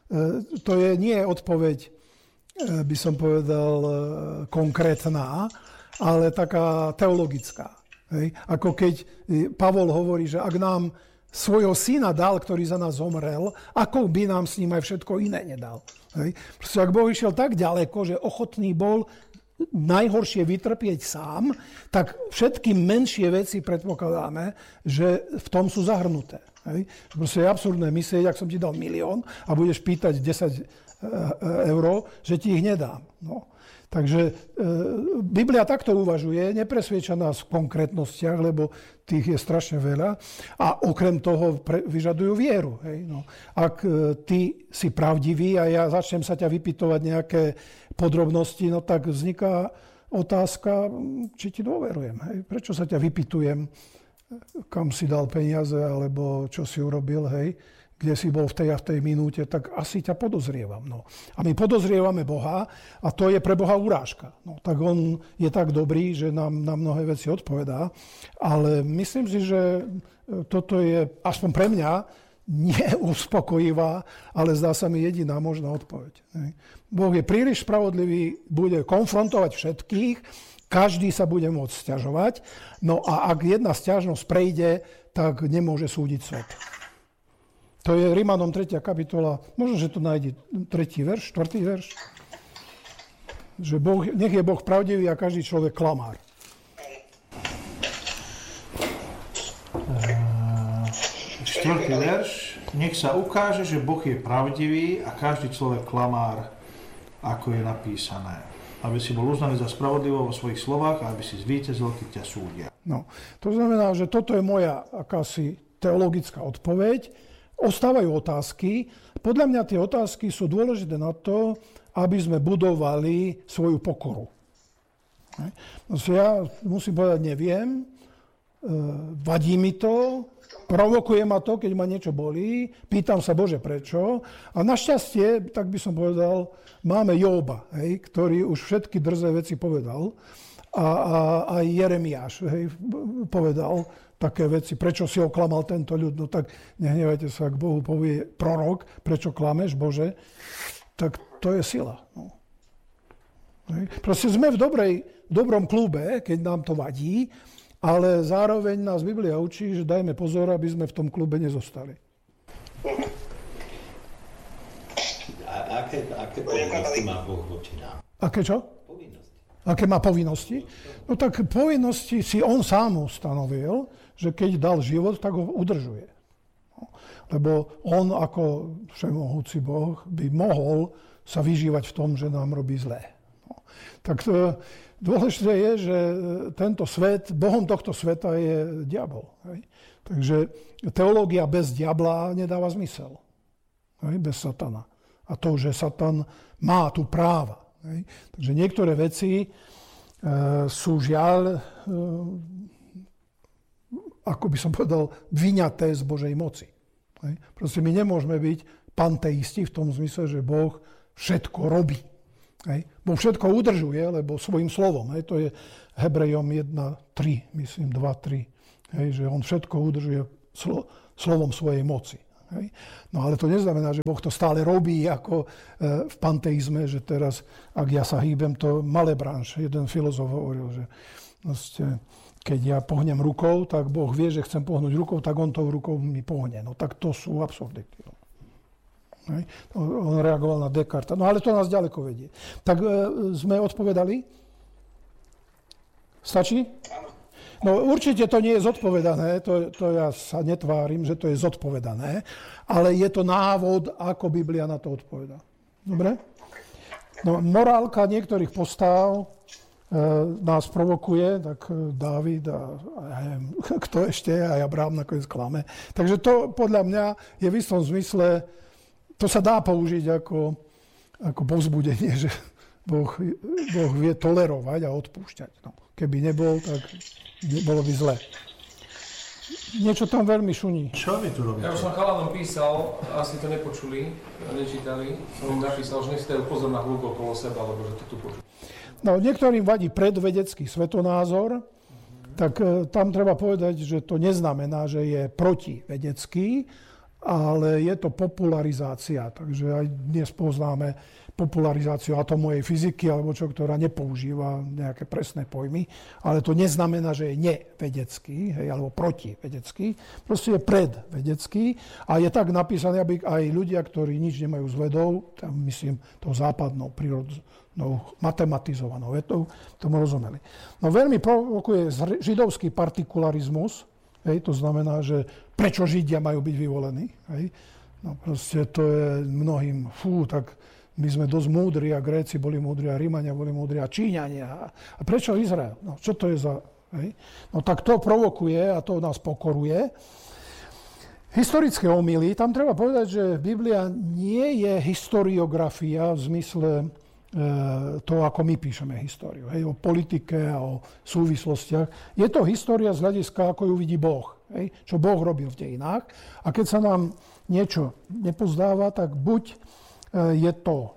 Speaker 1: to je nie odpoveď, e, by som povedal, e, konkrétna, ale taká teologická. Hej? Ako keď Pavol hovorí, že ak nám svojho syna dal, ktorý za nás zomrel, ako by nám s ním aj všetko iné nedal. Hej? Proste ak Boh išiel tak ďaleko, že ochotný bol najhoršie vytrpieť sám, tak všetky menšie veci predpokladáme, že v tom sú zahrnuté. Hej? Proste je absurdné myslieť, ak som ti dal milión a budeš pýtať desať eur, že ti ich nedám. No. Takže e, Biblia takto uvažuje, nepresvieča nás v konkrétnostiach, lebo tých je strašne veľa a okrem toho pre, vyžadujú vieru. Hej? No. Ak e, ty si pravdivý a ja začnem sa ťa vypytovať nejaké podrobnosti, no tak vzniká otázka, či ti dôverujem. Hej? Prečo sa ťa vypytujem, kam si dal peniaze alebo čo si urobil, hej? Kde si bol v tej a v tej minúte, tak asi ťa podozrievam. No. A my podozrievame Boha a to je pre Boha urážka. No, tak on je tak dobrý, že nám na mnohé veci odpovedá. Ale myslím si, že toto je aspoň pre mňa neuspokojivá, ale zdá sa mi jediná možná odpoveď. Boh je príliš spravodlivý, bude konfrontovať všetkých, každý sa bude môcť sťažovať, no a ak jedna sťažnosť prejde, tak nemôže súdiť svet. To je Rimanom tretia kapitola, možno, že to nájde tretí verš, štvrtý verš, že boh, nech je Boh pravdivý a každý človek klamár.
Speaker 2: Štvrtý verš, nech sa ukáže, že Boh je pravdivý a každý človek klamár, ako je napísané. Aby si bol uznaný za spravodlivého vo svojich slovách a aby si zvíťazil, keď ťa súdia. No,
Speaker 1: to znamená, že toto je moja akási teologická odpoveď. Ostávajú otázky. Podľa mňa tie otázky sú dôležité na to, aby sme budovali svoju pokoru. Ja musím povedať, neviem, vadí mi to, provokuje ma to, keď ma niečo bolí, pýtam sa, Bože, prečo? A našťastie, tak by som povedal, máme Jóba, hej, ktorý už všetky drzé veci povedal. A, a aj Jeremiáš, hej, povedal také veci, prečo si oklamal tento ľud. No tak nehnevajte sa, ak Bohu povie prorok, prečo klameš, Bože, tak to je sila. No. Hej. Proste sme v dobrej, dobrom klube, keď nám to vadí, ale zároveň nás Biblia učí, že dajme pozor, aby sme v tom klube nezostali.
Speaker 5: A aké, aké povinnosti má Boh voči nám?
Speaker 1: Aké čo?
Speaker 5: Povinnosti.
Speaker 1: Aké má povinnosti? No tak povinnosti si on sám ustanovil, že keď dal život, tak ho udržuje. No. Lebo on ako všemohúci Boh by mohol sa vyžívať v tom, že nám robí zlé. No. Tak to, dôležité je, že tento svet, Bohom tohto sveta je diabol. Hej. Takže teológia bez diabla nedáva zmysel. Hej, bez satana. A to, že satan má tu práva. Hej. Takže niektoré veci e, sú žiaľ, e, ako by som povedal, vyňaté z Božej moci. Hej. Proste my nemôžeme byť panteisti v tom zmysle, že Boh všetko robí. Hej. Boh všetko udržuje, lebo svojím slovom. Hej. To je Hebrejom jedna tri, myslím dva tri. Hej, že on všetko udržuje slo, slovom svojej moci. Hej. No ale to neznamená, že Boh to stále robí ako e, v panteizme, že teraz, ak ja sa hýbem, to malé branž. Jeden filozof hovoril, že vlastne, keď ja pohnem rukou, tak Boh vie, že chcem pohnúť rukou, tak on tou rukou mi pohne. No tak to sú absurdity. Hej. On reagoval na Descartes. No ale to nás ďaleko vedie. Tak e, sme odpovedali? Stačí? No určite to nie je zodpovedané, to, to ja sa netvárim, že to je zodpovedané, ale je to návod, ako Biblia na to odpovedá. Dobre? No, morálka niektorých postáv e, nás provokuje, tak Dávid a, a ja neviem, kto ešte, a Abraham nakoniec klame. Takže to podľa mňa je v istom zmysle, to sa dá použiť ako, ako povzbudenie, že boh, boh vie tolerovať a odpúšťať. No, keby nebol, tak bolo by zle. Niečo tam veľmi šuní.
Speaker 2: Čo vy tu robíte?
Speaker 6: Ja už som chalanom písal, asi to nepočuli, nečítali. Som im napísal, že nech si dajú pozor na hľuk okolo seba, lebo že to tu počuť.
Speaker 1: No, niektorým vadí predvedecký svetonázor, tak e, tam treba povedať, že to neznamená, že je protivedecký, ale je to popularizácia. Takže aj dnes poznáme popularizáciu atomovej fyziky, alebo čo, ktorá nepoužíva nejaké presné pojmy, ale to neznamená, že je nevedecký, hej, alebo protivedecký. Proste je predvedecký a je tak napísané, aby aj ľudia, ktorí nič nemajú s vedou, tam myslím tou západnou prírodnou matematizovanou vedou, tomu rozumeli. No veľmi provokuje židovský partikularizmus, hej, to znamená, že prečo Židia majú byť vyvolení. Hej? No proste to je mnohým, fú, tak my sme dosť múdri a Gréci boli múdri a Rímania boli múdri a Číňania. A prečo Izrael? No čo to je za... Hej? No tak to provokuje a to nás pokoruje. Historické omyly, tam treba povedať, že Biblia nie je historiografia v zmysle to, ako my píšeme históriu, hej, o politike a o súvislostiach. Je to história z hľadiska, ako ju vidí Boh, hej, čo Boh robil v dejinách. A keď sa nám niečo nepozdáva, tak buď je to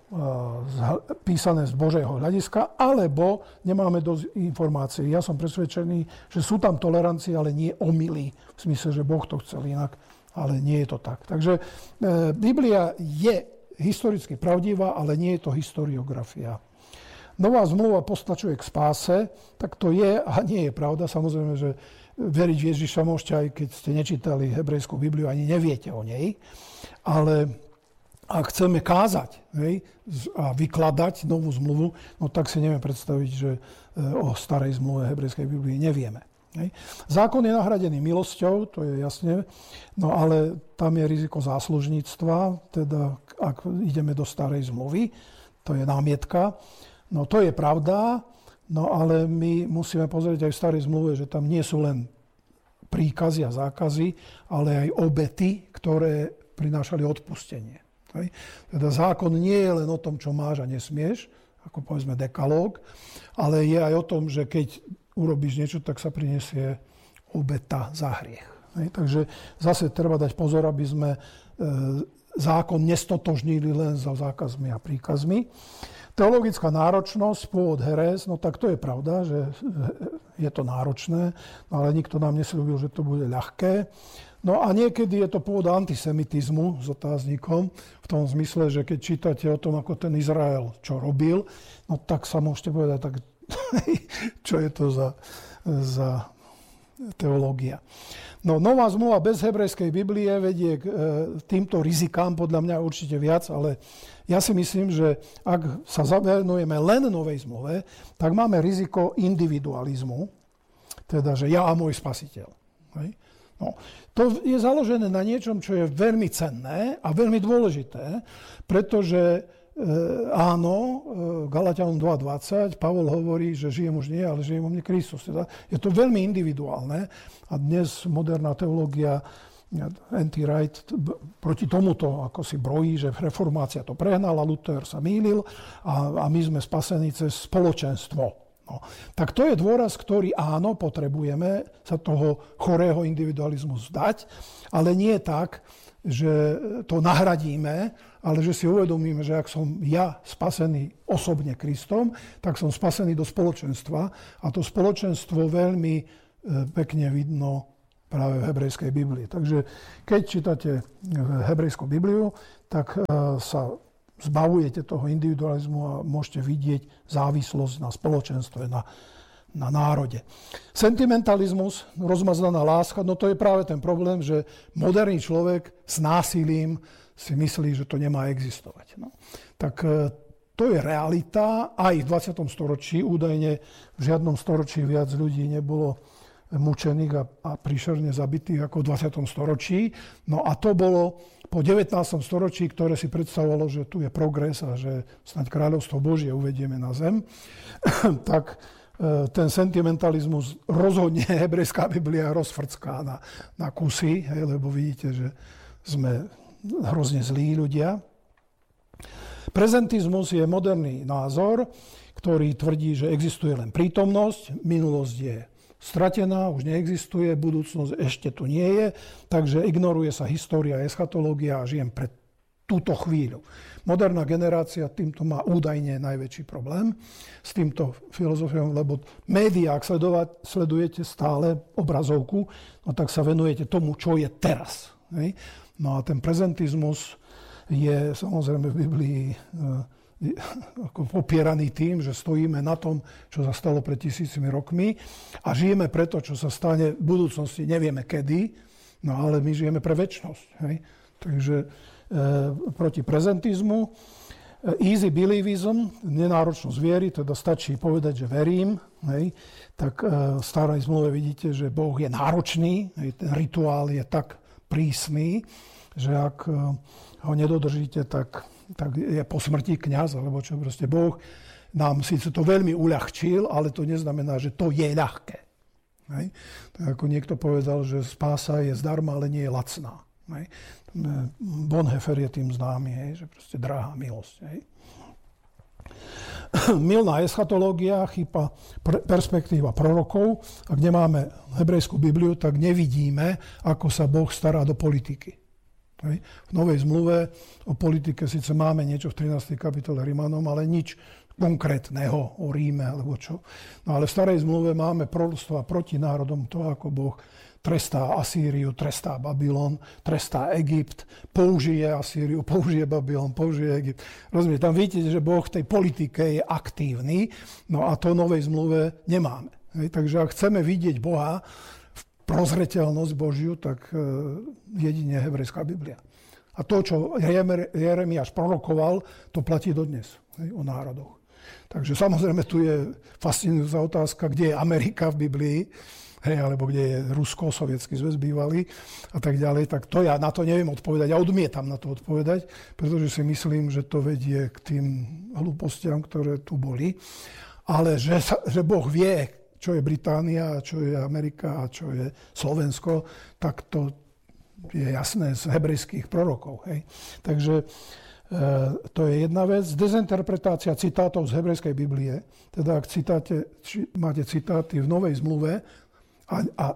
Speaker 1: písané z Božieho hľadiska, alebo nemáme dosť informácií. Ja som presvedčený, že sú tam tolerancie, ale nie omyly, v smysle, že Boh to chcel inak, ale nie je to tak. Takže Biblia je historicky pravdivá, ale nie je to historiografia. Nová zmluva postačuje k spáse, tak to je a nie je pravda. Samozrejme, že veriť v Ježiša môžete, aj keď ste nečítali hebrejskú Bibliu, ani neviete o nej. Ale ak chceme kázať, hej, a vykladať novú zmluvu, no tak si neviem predstaviť, že o starej zmluve hebrejskej Biblii nevieme. Hej. Zákon je nahradený milosťou, to je jasne, no ale tam je riziko záslužníctva, teda ak ideme do starej zmluvy, to je námietka. No to je pravda, no ale my musíme pozrieť aj v starej zmluve, že tam nie sú len príkazy a zákazy, ale aj obety, ktoré prinášali odpustenie. Hej. Teda zákon nie je len o tom, čo máš a nesmieš, ako povedzme dekalóg, ale je aj o tom, že keď urobíš niečo, tak sa prinesie obeta za hriech. Hej. Takže zase treba dať pozor, aby sme e, zákon nestotožnili len za zákazmi a príkazmi. Teologická náročnosť, pôvod herés, no tak to je pravda, že je to náročné, no ale nikto nám nesľúbil, že to bude ľahké. No a niekedy je to pôvod antisemitizmu s otáznikom, v tom zmysle, že keď čítate o tom, ako ten Izrael čo robil, no tak sa môžete povedať, tak čo je to za, za teológia. No, nová zmluva bez hebrejskej Biblie vedie k e, týmto rizikám, podľa mňa určite viac, ale ja si myslím, že ak sa zavenujeme len novej zmluve, tak máme riziko individualizmu, teda, že ja a môj spasiteľ. Hej? No, to je založené na niečom, čo je veľmi cenné a veľmi dôležité, pretože E, áno, e, Galatianom dva dvadsať, Pavol hovorí, že žijem už nie, ale žijem o mne Kristus. Teda je to veľmi individuálne a dnes moderná teológia N T Wright proti tomuto ako si brojí, že reformácia to prehnala, Luther sa mýlil a, a my sme spasení cez spoločenstvo. No. Tak to je dôraz, ktorý áno, potrebujeme sa toho chorého individualizmu zdať, ale nie tak, že to nahradíme, ale že si uvedomíme, že ak som ja spasený osobne Kristom, tak som spasený do spoločenstva a to spoločenstvo veľmi pekne vidno práve v hebrejskej Biblii. Takže keď čítate hebrejskú Bibliu, tak sa zbavujete toho individualizmu a môžete vidieť závislosť na spoločenstve, na, na národe. Sentimentalizmus, rozmaznaná láska, no to je práve ten problém, že moderný človek s násilím si myslí, že to nemá existovať. No. Tak to je realita. Aj v dvadsiatom storočí údajne v žiadnom storočí viac ľudí nebolo mučených a, a príšerne zabitých ako v dvadsiatom storočí. No a to bolo po devätnástom storočí, ktoré si predstavovalo, že tu je progres a že snáď kráľovstvo Božie uvedieme na zem. Tak ten sentimentalizmus rozhodne hebrejská Biblia rozfrcká na, na kusy, hej, lebo vidíte, že sme hrozne zlí ľudia. Prezentizmus je moderný názor, ktorý tvrdí, že existuje len prítomnosť, minulosť je stratená, už neexistuje, budúcnosť ešte tu nie je, takže ignoruje sa história, eschatológia a žijem pre túto chvíľu. Moderná generácia týmto má údajne najväčší problém s týmto filozofiou, lebo médiá, ak sledovať, sledujete stále obrazovku, no tak sa venujete tomu, čo je teraz. Hej? No a ten prezentizmus je samozrejme v Biblii ako popieraný tým, že stojíme na tom, čo sa stalo pred tisícimi rokmi a žijeme pre to, čo sa stane v budúcnosti, nevieme kedy, no ale my žijeme pre večnosť. Hej? Takže e, proti prezentizmu, e, easy believism, nenáročnosť viery, teda stačí povedať, že verím, hej? Tak e, v starej zmluve vidíte, že Boh je náročný, hej? Ten rituál je tak prísny, že ak e, ho nedodržíte, tak tak je po smrti kňaz, alebo čo proste Boh nám síce to veľmi uľahčil, ale to neznamená, že to je ľahké. Hej? Tak ako niekto povedal, že spása je zdarma, ale nie je lacná. Hej? Bonhoeffer je tým známy, hej? Že proste drahá milosť. Hej? Mylná eschatológia, chyba perspektíva prorokov. Ak nemáme hebrejskú Bibliu, tak nevidíme, ako sa Boh stará do politiky. Hej. V Novej zmluve o politike síce máme niečo v trinástej kapitole Rimanom, ale nič konkrétneho o Ríme alebo čo. No ale v starej zmluve máme proroctvá proti národom, to ako Boh trestá Asýriu, trestá Babylon, trestá Egypt, použije Asýriu, použije Babylon, použije Egypt. Rozumiete, tam vidíte, že Boh v tej politike je aktívny, no a to v Novej zmluve nemáme. Hej. Takže ak chceme vidieť Boha, prozreteľnosť Božiu, tak jedine hebrejská Biblia. A to, čo Jeremiáš prorokoval, to platí dodnes, hej, o národoch. Takže samozrejme tu je fascinujúca otázka, kde je Amerika v Biblii, hej, alebo kde je Rusko, Sovietsky zväz bývalý a tak ďalej. Tak to ja na to neviem odpovedať. Ja odmietam na to odpovedať, pretože si myslím, že to vedie k tým hlúpostiam, ktoré tu boli. Ale že, že Boh vie, čo je Británia, čo je Amerika a čo je Slovensko, tak to je jasné z hebrejských prorokov. Hej. Takže e, to je jedna vec. Dezinterpretácia citátov z hebrejskej Biblie. Teda ak citáte, či, máte citáty v Novej zmluve a, a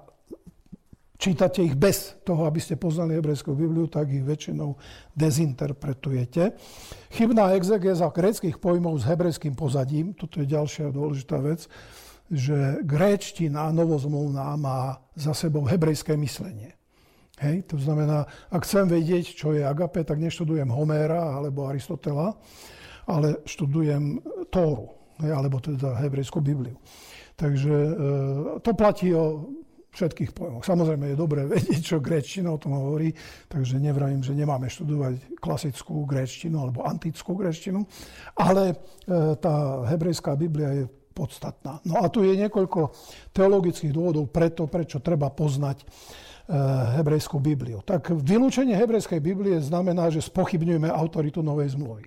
Speaker 1: čítate ich bez toho, aby ste poznali hebrejskú Bibliu, tak ich väčšinou dezinterpretujete. Chybná exegéza gréckych pojmov s hebrejským pozadím, toto je ďalšia dôležitá vec, že gréčtina novozmluvná má za sebou hebrejské myslenie. Hej? To znamená, ak chcem vedieť, čo je agape, tak neštudujem Homéra alebo Aristotela, ale študujem Tóru, hej? Alebo teda hebrejskú Bibliu. Takže e, to platí o všetkých pojmoch. Samozrejme je dobré vedieť, čo gréčtina o tom hovorí, takže nevravím, že nemáme študovať klasickú gréčtinu alebo antickú gréčtinu, ale e, tá hebrejská Biblia je podstatná. No a tu je niekoľko teologických dôvodov preto, prečo treba poznať e, hebrejskú Bibliu. Tak vylúčenie hebrejskej Biblie znamená, že spochybňujeme autoritu Novej zmluvy.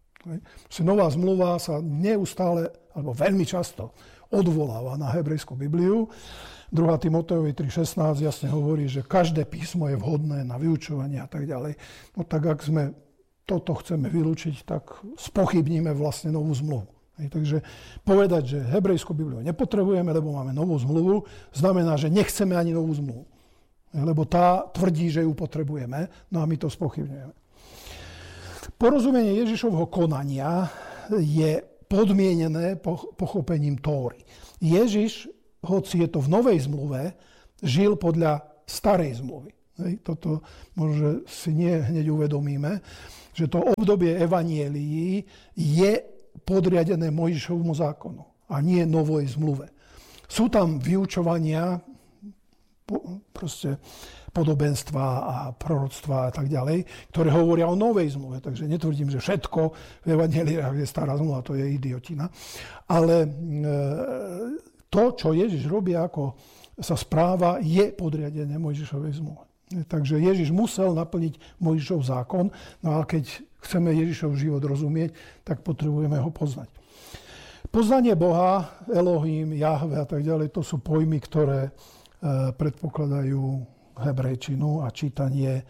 Speaker 1: Nová zmluva sa neustále, alebo veľmi často odvoláva na hebrejskú Bibliu. druhá Timotejovi tri šestnásť jasne hovorí, že každé písmo je vhodné na vyučovanie a tak ďalej. No tak ak sme toto chceme vylúčiť, tak spochybníme vlastne novú zmluvu. Hej, takže povedať, že hebrejskú Bibliu nepotrebujeme, lebo máme novú zmluvu, znamená, že nechceme ani novú zmluvu. lebo tá tvrdí, že ju potrebujeme, no a my to spochybňujeme. Porozumenie Ježišovho konania je podmienené pochopením Tóry. Ježiš, hoci je to v Novej zmluve, žil podľa Starej zmluvy. Hej, toto možno si nie hneď uvedomíme, že to obdobie evanielií je podriadené Mojžišovmu zákonu a nie Novej zmluve. Sú tam vyučovania, proste podobenstva a proroctva a tak ďalej, ktoré hovoria o Novej zmluve. Takže netvrdím, že všetko v evanieliách je stará zmluva, to je idiotina. Ale to, čo Ježiš robí, ako sa správa, je podriadené Mojžišovej zmluve. Takže Ježiš musel naplniť Mojžišov zákon, no a keď chceme Ježišov život rozumieť, tak potrebujeme ho poznať. Poznanie Boha, Elohim, Jahve a tak ďalej, to sú pojmy, ktoré e, predpokladajú hebrejčinu a čítanie e,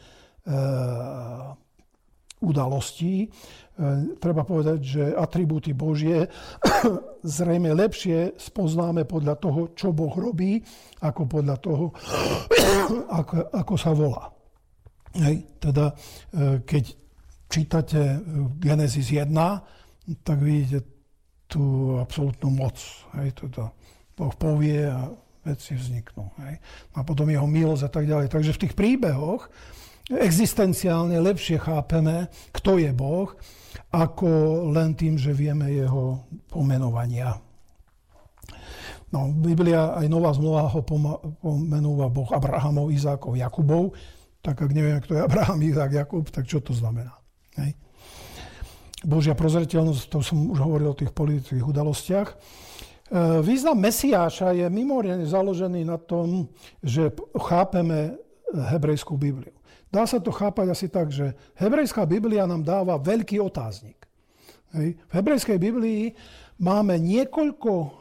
Speaker 1: udalostí. E, treba povedať, že atribúty Božie zrejme lepšie spoznáme podľa toho, čo Boh robí, ako podľa toho, ako, ako sa volá. Hej, teda, keď čítate Genesis jeden, tak vidíte tú absolútnu moc. Hej, teda Boh povie a veci vzniknú. Hej. A potom jeho milosť a tak ďalej. Takže v tých príbehoch existenciálne lepšie chápeme, kto je Boh, ako len tým, že vieme jeho pomenovania. No, Biblia, aj Nová zmluva ho pomenúva Boh Abrahamov, Izákov, Jakubov. Tak ak neviem, kto je Abraham, Izák, Jakub, tak čo to znamená? Hej. Božia prozreteľnosť, to som už hovoril o tých politických udalostiach. Význam Mesiáša je mimoriadne založený na tom, že chápeme hebrejskú Bibliu. Dá sa to chápať asi tak, že hebrejská Biblia nám dáva veľký otáznik. Hej. V hebrejskej Biblii máme niekoľko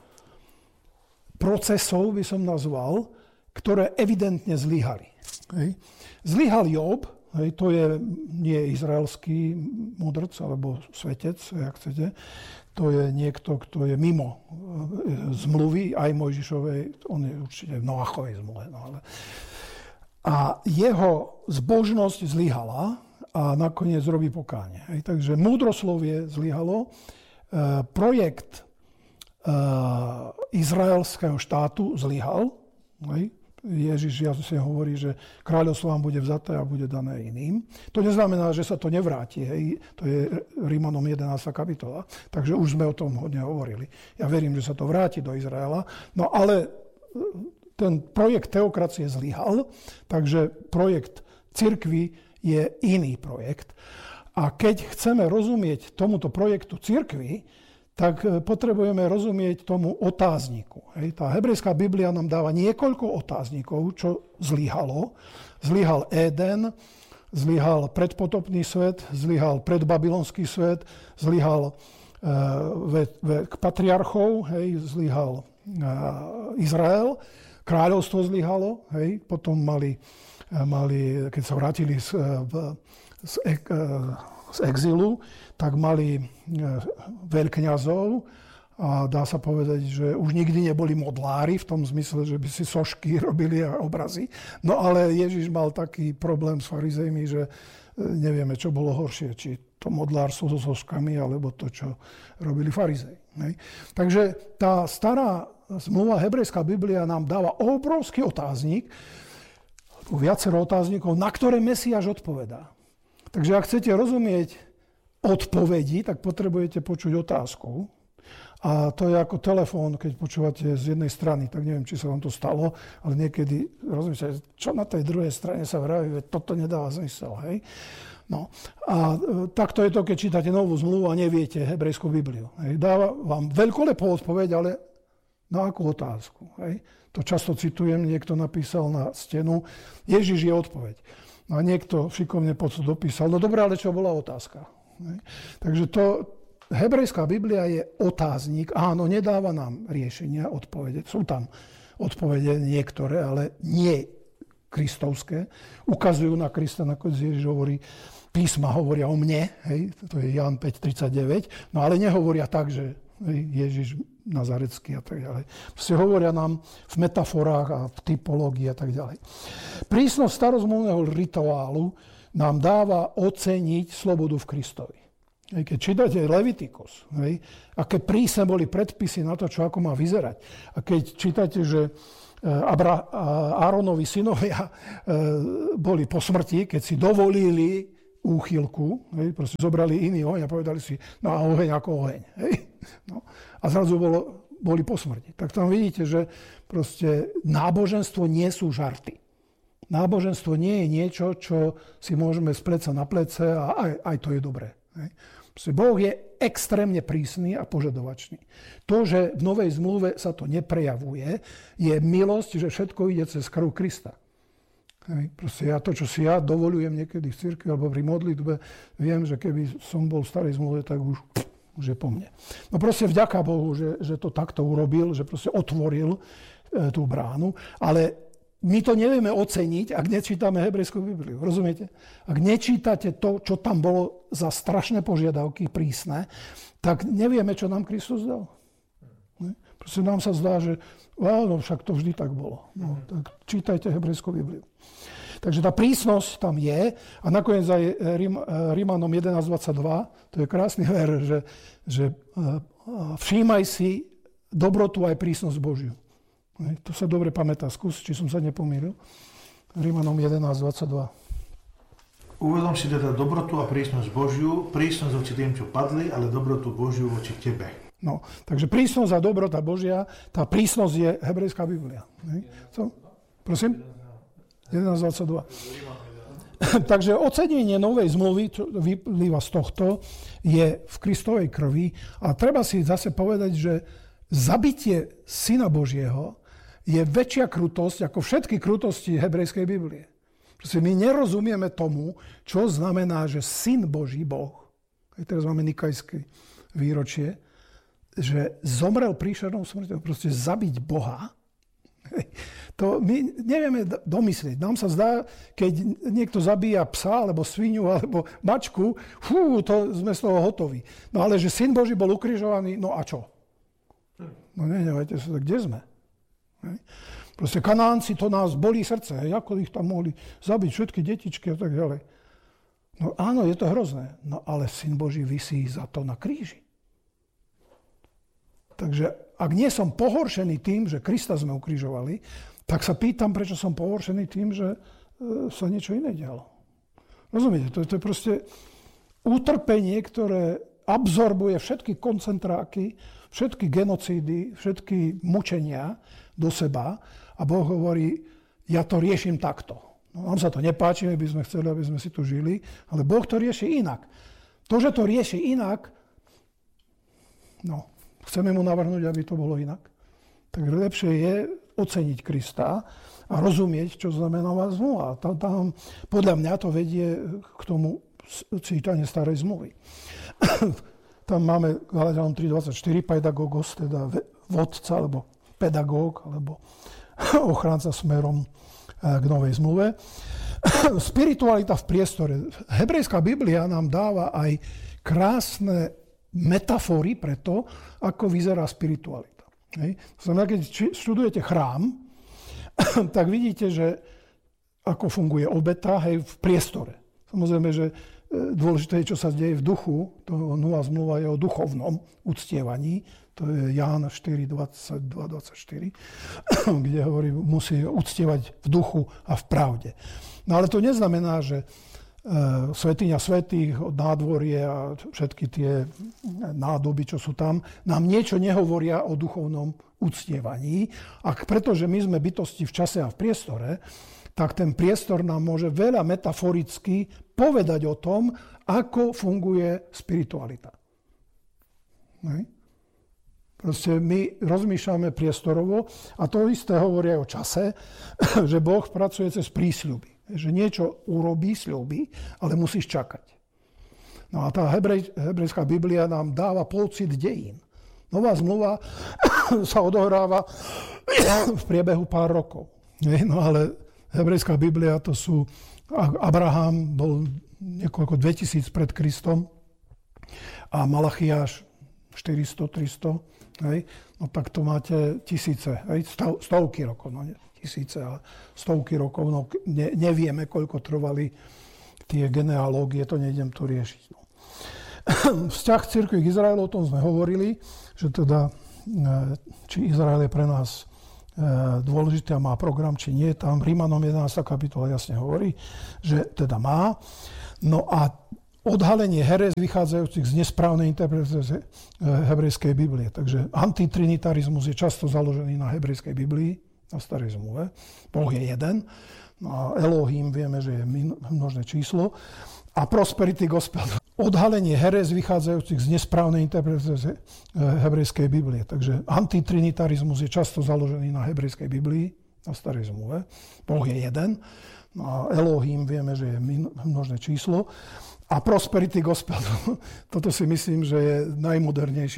Speaker 1: procesov, by som nazval, ktoré evidentne zlyhali. Hej. Zlyhal Job, hej, to je nie izraelský mudrc alebo svetec, jak chcete, to je niekto, kto je mimo zmluvy, aj Mojžišovej, on je určite v Noachovej zmluve. No ale... A jeho zbožnosť zlyhala a nakoniec robí pokánie. Hej. Takže múdroslovie zlyhalo, e, projekt Uh, izraelského štátu zlyhal. Hej. Ježiš jasne hovorí, že kráľovstvo vám bude vzaté a bude dané iným. To neznamená, že sa to nevráti. Hej. To je Rímanom jedenásta kapitola. Takže už sme o tom hodne hovorili. Ja verím, že sa to vráti do Izraela. No ale ten projekt teokracie zlyhal, takže projekt cirkvi je iný projekt. A keď chceme rozumieť tomuto projektu cirkvi, tak potrebujeme rozumieť tomu otázniku. Hej. Tá hebrejská Biblia nám dáva niekoľko otáznikov, čo zlyhalo. Zlyhal Éden, zlyhal predpotopný svet, zlyhal predbabylonský svet, zlyhal uh, vek patriarchov, hej, zlyhal uh, Izrael, kráľovstvo zlyhalo, hej, potom mali, uh, mali, keď sa vrátili z, uh, z, uh, z exilu, tak mali veľkňazov a dá sa povedať, že už nikdy neboli modlári v tom zmysle, že by si sošky robili a obrazy. No ale Ježiš mal taký problém s farizejmi, že nevieme, čo bolo horšie, či to modlárstvo so soškami, alebo to, čo robili farizej. Hej. Takže tá stará zmluva, hebrejská Biblia nám dáva obrovský otáznik, viacero otáznikov, na ktoré Mesiáš odpovedá. Takže ak chcete rozumieť odpovedi, tak potrebujete počuť otázku. A to je ako telefón, keď počúvate z jednej strany, tak neviem, či sa vám to stalo, ale niekedy rozmýšľate, čo na tej druhej strane sa vraví, toto nedáva zmysel, hej. No. A takto je to, keď čítate Novú zmluvu a neviete hebrejskú Bibliu. Hej. Dáva vám veľkolepú odpoveď, ale na akú otázku, hej. To často citujem, niekto napísal na stenu, Ježiš je odpoveď. No a niekto šikovne pod to dopísal, no dobré, ale čo bola otázka? Hej. Takže to, hebrejská Biblia je otáznik, áno, nedáva nám riešenia, odpovede. Sú tam odpovede niektoré, ale nie kristovské. Ukazujú na Krista, nakoniec Ježiš hovorí, písma hovoria o mne, hej, to je Ján päť tridsaťdeväť, no ale nehovoria tak, že Ježiš Nazarecký a tak ďalej. Proste hovoria nám v metaforách a v typológii a tak ďalej. Prísnosť starozmluvného rituálu nám dáva oceniť slobodu v Kristovi. Keď čítate Levitikus, hej, aké prísne boli predpisy na to, čo ako má vyzerať. A keď čítate, že Abra, Áronovi synovia boli po smrti, keď si dovolili úchylku, hej, proste zobrali iný oheň a povedali si, no a oheň ako oheň. Hej. No. A zrazu bolo, boli po smrti. Tak tam vidíte, že proste náboženstvo nie sú žarty. Náboženstvo nie je niečo, čo si môžeme z pleca na plece a aj, aj to je dobré. Hej. Boh je extrémne prísny a požadovačný. To, že v Novej zmluve sa to neprejavuje, je milosť, že všetko ide cez krv Krista. Hej. Proste ja to, čo si ja dovolujem niekedy v cirkvi alebo pri modlitbe, viem, že keby som bol v starej zmluve, tak už, už je po mne. No proste vďaka Bohu, že, že to takto urobil, že proste otvoril e, tú bránu, ale my to nevieme oceniť, ak nečítame hebrejskú Bibliu. Rozumiete? Ak nečítate to, čo tam bolo za strašné požiadavky, prísne, tak nevieme, čo nám Kristus dal. Proste nám sa zdá, že no však to vždy tak bolo. No, tak čítajte hebrejskú Bibliu. Takže tá prísnosť tam je a nakoniec aj Rím, Rímanom jedenásť dvadsaťdva, to je krásny ver, že, že všímaj si dobrotu aj prísnosť Božiu. To sa dobre pamätá. Skús, či som sa nepomýlil. Rímanom jedenásť dvadsaťdva.
Speaker 2: Uvedom si teda dobrotu a prísnosť Božiu, prísnosť voči tým, čo padli, ale dobrotu Božiu voči tebe.
Speaker 1: No, takže prísnosť a dobrota Božia, tá prísnosť je hebrejská Biblia. Co? Prosím? jedenásť dvadsaťdva. Takže ocenenie novej zmluvy, čo vyplýva z tohto, je v Kristovej krvi. A treba si zase povedať, že zabitie Syna Božieho je väčšia krutosť ako všetky krutosti hebrejskej Biblie. Proste my nerozumieme tomu, čo znamená, že Syn Boží, Boh, aj teraz máme nikajské výročie, že zomrel príšernou smrťou, proste zabiť Boha. To my nevieme domyslieť. Nám sa zdá, keď niekto zabíja psa, alebo svinu, alebo mačku, fú, to sme z toho hotoví. No ale že Syn Boží bol ukrižovaný, no a čo? No nehnevajte sa, kde sme? Hej. Proste Kanánci, to nás bolí srdce. Hej. Ako ich tam mohli zabiť, všetky detičky a tak ďalej. No áno, je to hrozné. No ale Syn Boží visí za to na kríži. Takže ak nie som pohoršený tým, že Krista sme ukrižovali, tak sa pýtam, prečo som pohoršený tým, že e, sa niečo iné dialo. Rozumiete? To, to je proste utrpenie, ktoré absorbuje všetky koncentráky, všetky genocídy, všetky mučenia do seba a Boh hovorí, ja to riešim takto. No, nám sa to nepáči, my by sme chceli, aby sme si tu žili, ale Boh to rieši inak. To, že to rieši inak, no, chceme mu navrhnúť, aby to bolo inak. Tak lepšie je oceniť Krista a rozumieť, čo znamená zmluva. Tam, tam, podľa mňa to vedie k tomu čítanie starej zmluvy. Tam máme Galatianom tri dvadsaťštyri, pedagogos, teda vodca, alebo pedagóg, alebo ochránca smerom k novej zmluve. Spiritualita v priestore. Hebrejská Biblia nám dáva aj krásne metafory pre to, ako vyzerá spiritualita. Hej. To znamená, keď študujete chrám, tak vidíte, že ako funguje obeta, hej, v priestore. Samozrejme, že dôležité je, čo sa deje v duchu. To nová zmluva je o duchovnom uctievaní. To je Ján štyri dvadsaťdva dvadsaťštyri, kde hovorí, musí uctievať v duchu a v pravde. No ale to neznamená, že svätyňa svätých, nádvorie a všetky tie nádoby, čo sú tam, nám niečo nehovoria o duchovnom uctievaní. A pretože my sme bytosti v čase a v priestore, tak ten priestor nám môže veľa metaforicky povedať o tom, ako funguje spiritualita. Nej? Proste my rozmýšľame priestorovo a to isté hovorí aj o čase, že Boh pracuje cez prísľuby. Že niečo urobí, sľubí, ale musíš čakať. No a tá hebrej, hebrejská Biblia nám dáva pocit dejín. Nová zmluva sa odohráva v priebehu pár rokov. No ale hebrejská Biblia to sú... Abraham bol niekoľko dvetisíc pred Kristom a Malachiáš štyristo, tristo, hej, no tak to máte tisíce, hej, stov, stovky rokov, no nie tisíce, ale stovky rokov, no ne, nevieme, koľko trvali tie genealógie, to nejdem tu riešiť. No. Vzťah cirkvi k Izraelu, o tom sme hovorili, že teda, či Izrael je pre nás dôležité a má program, či nie, tam Rímanom jedenásta kapitola jasne hovorí, že teda má. No a odhalenie herez vychádzajúcich z nesprávnej interpretácie hebrejskej Biblie. Takže antitrinitarizmus je často založený na hebrejskej Biblii, na starej zmluve. Boh je jeden. No a Elohim vieme, že je množné číslo. A prosperity gospel. Odhalenie herez vychádzajúcich z nesprávnej interpretácie hebrejskej Biblie. Takže antitrinitarizmus je často založený na hebrejskej Biblii, na starej zmluve. Boh je jeden. No a Elohim vieme, že je množné číslo. A prosperity gospel. Toto si myslím, že je najmodernejší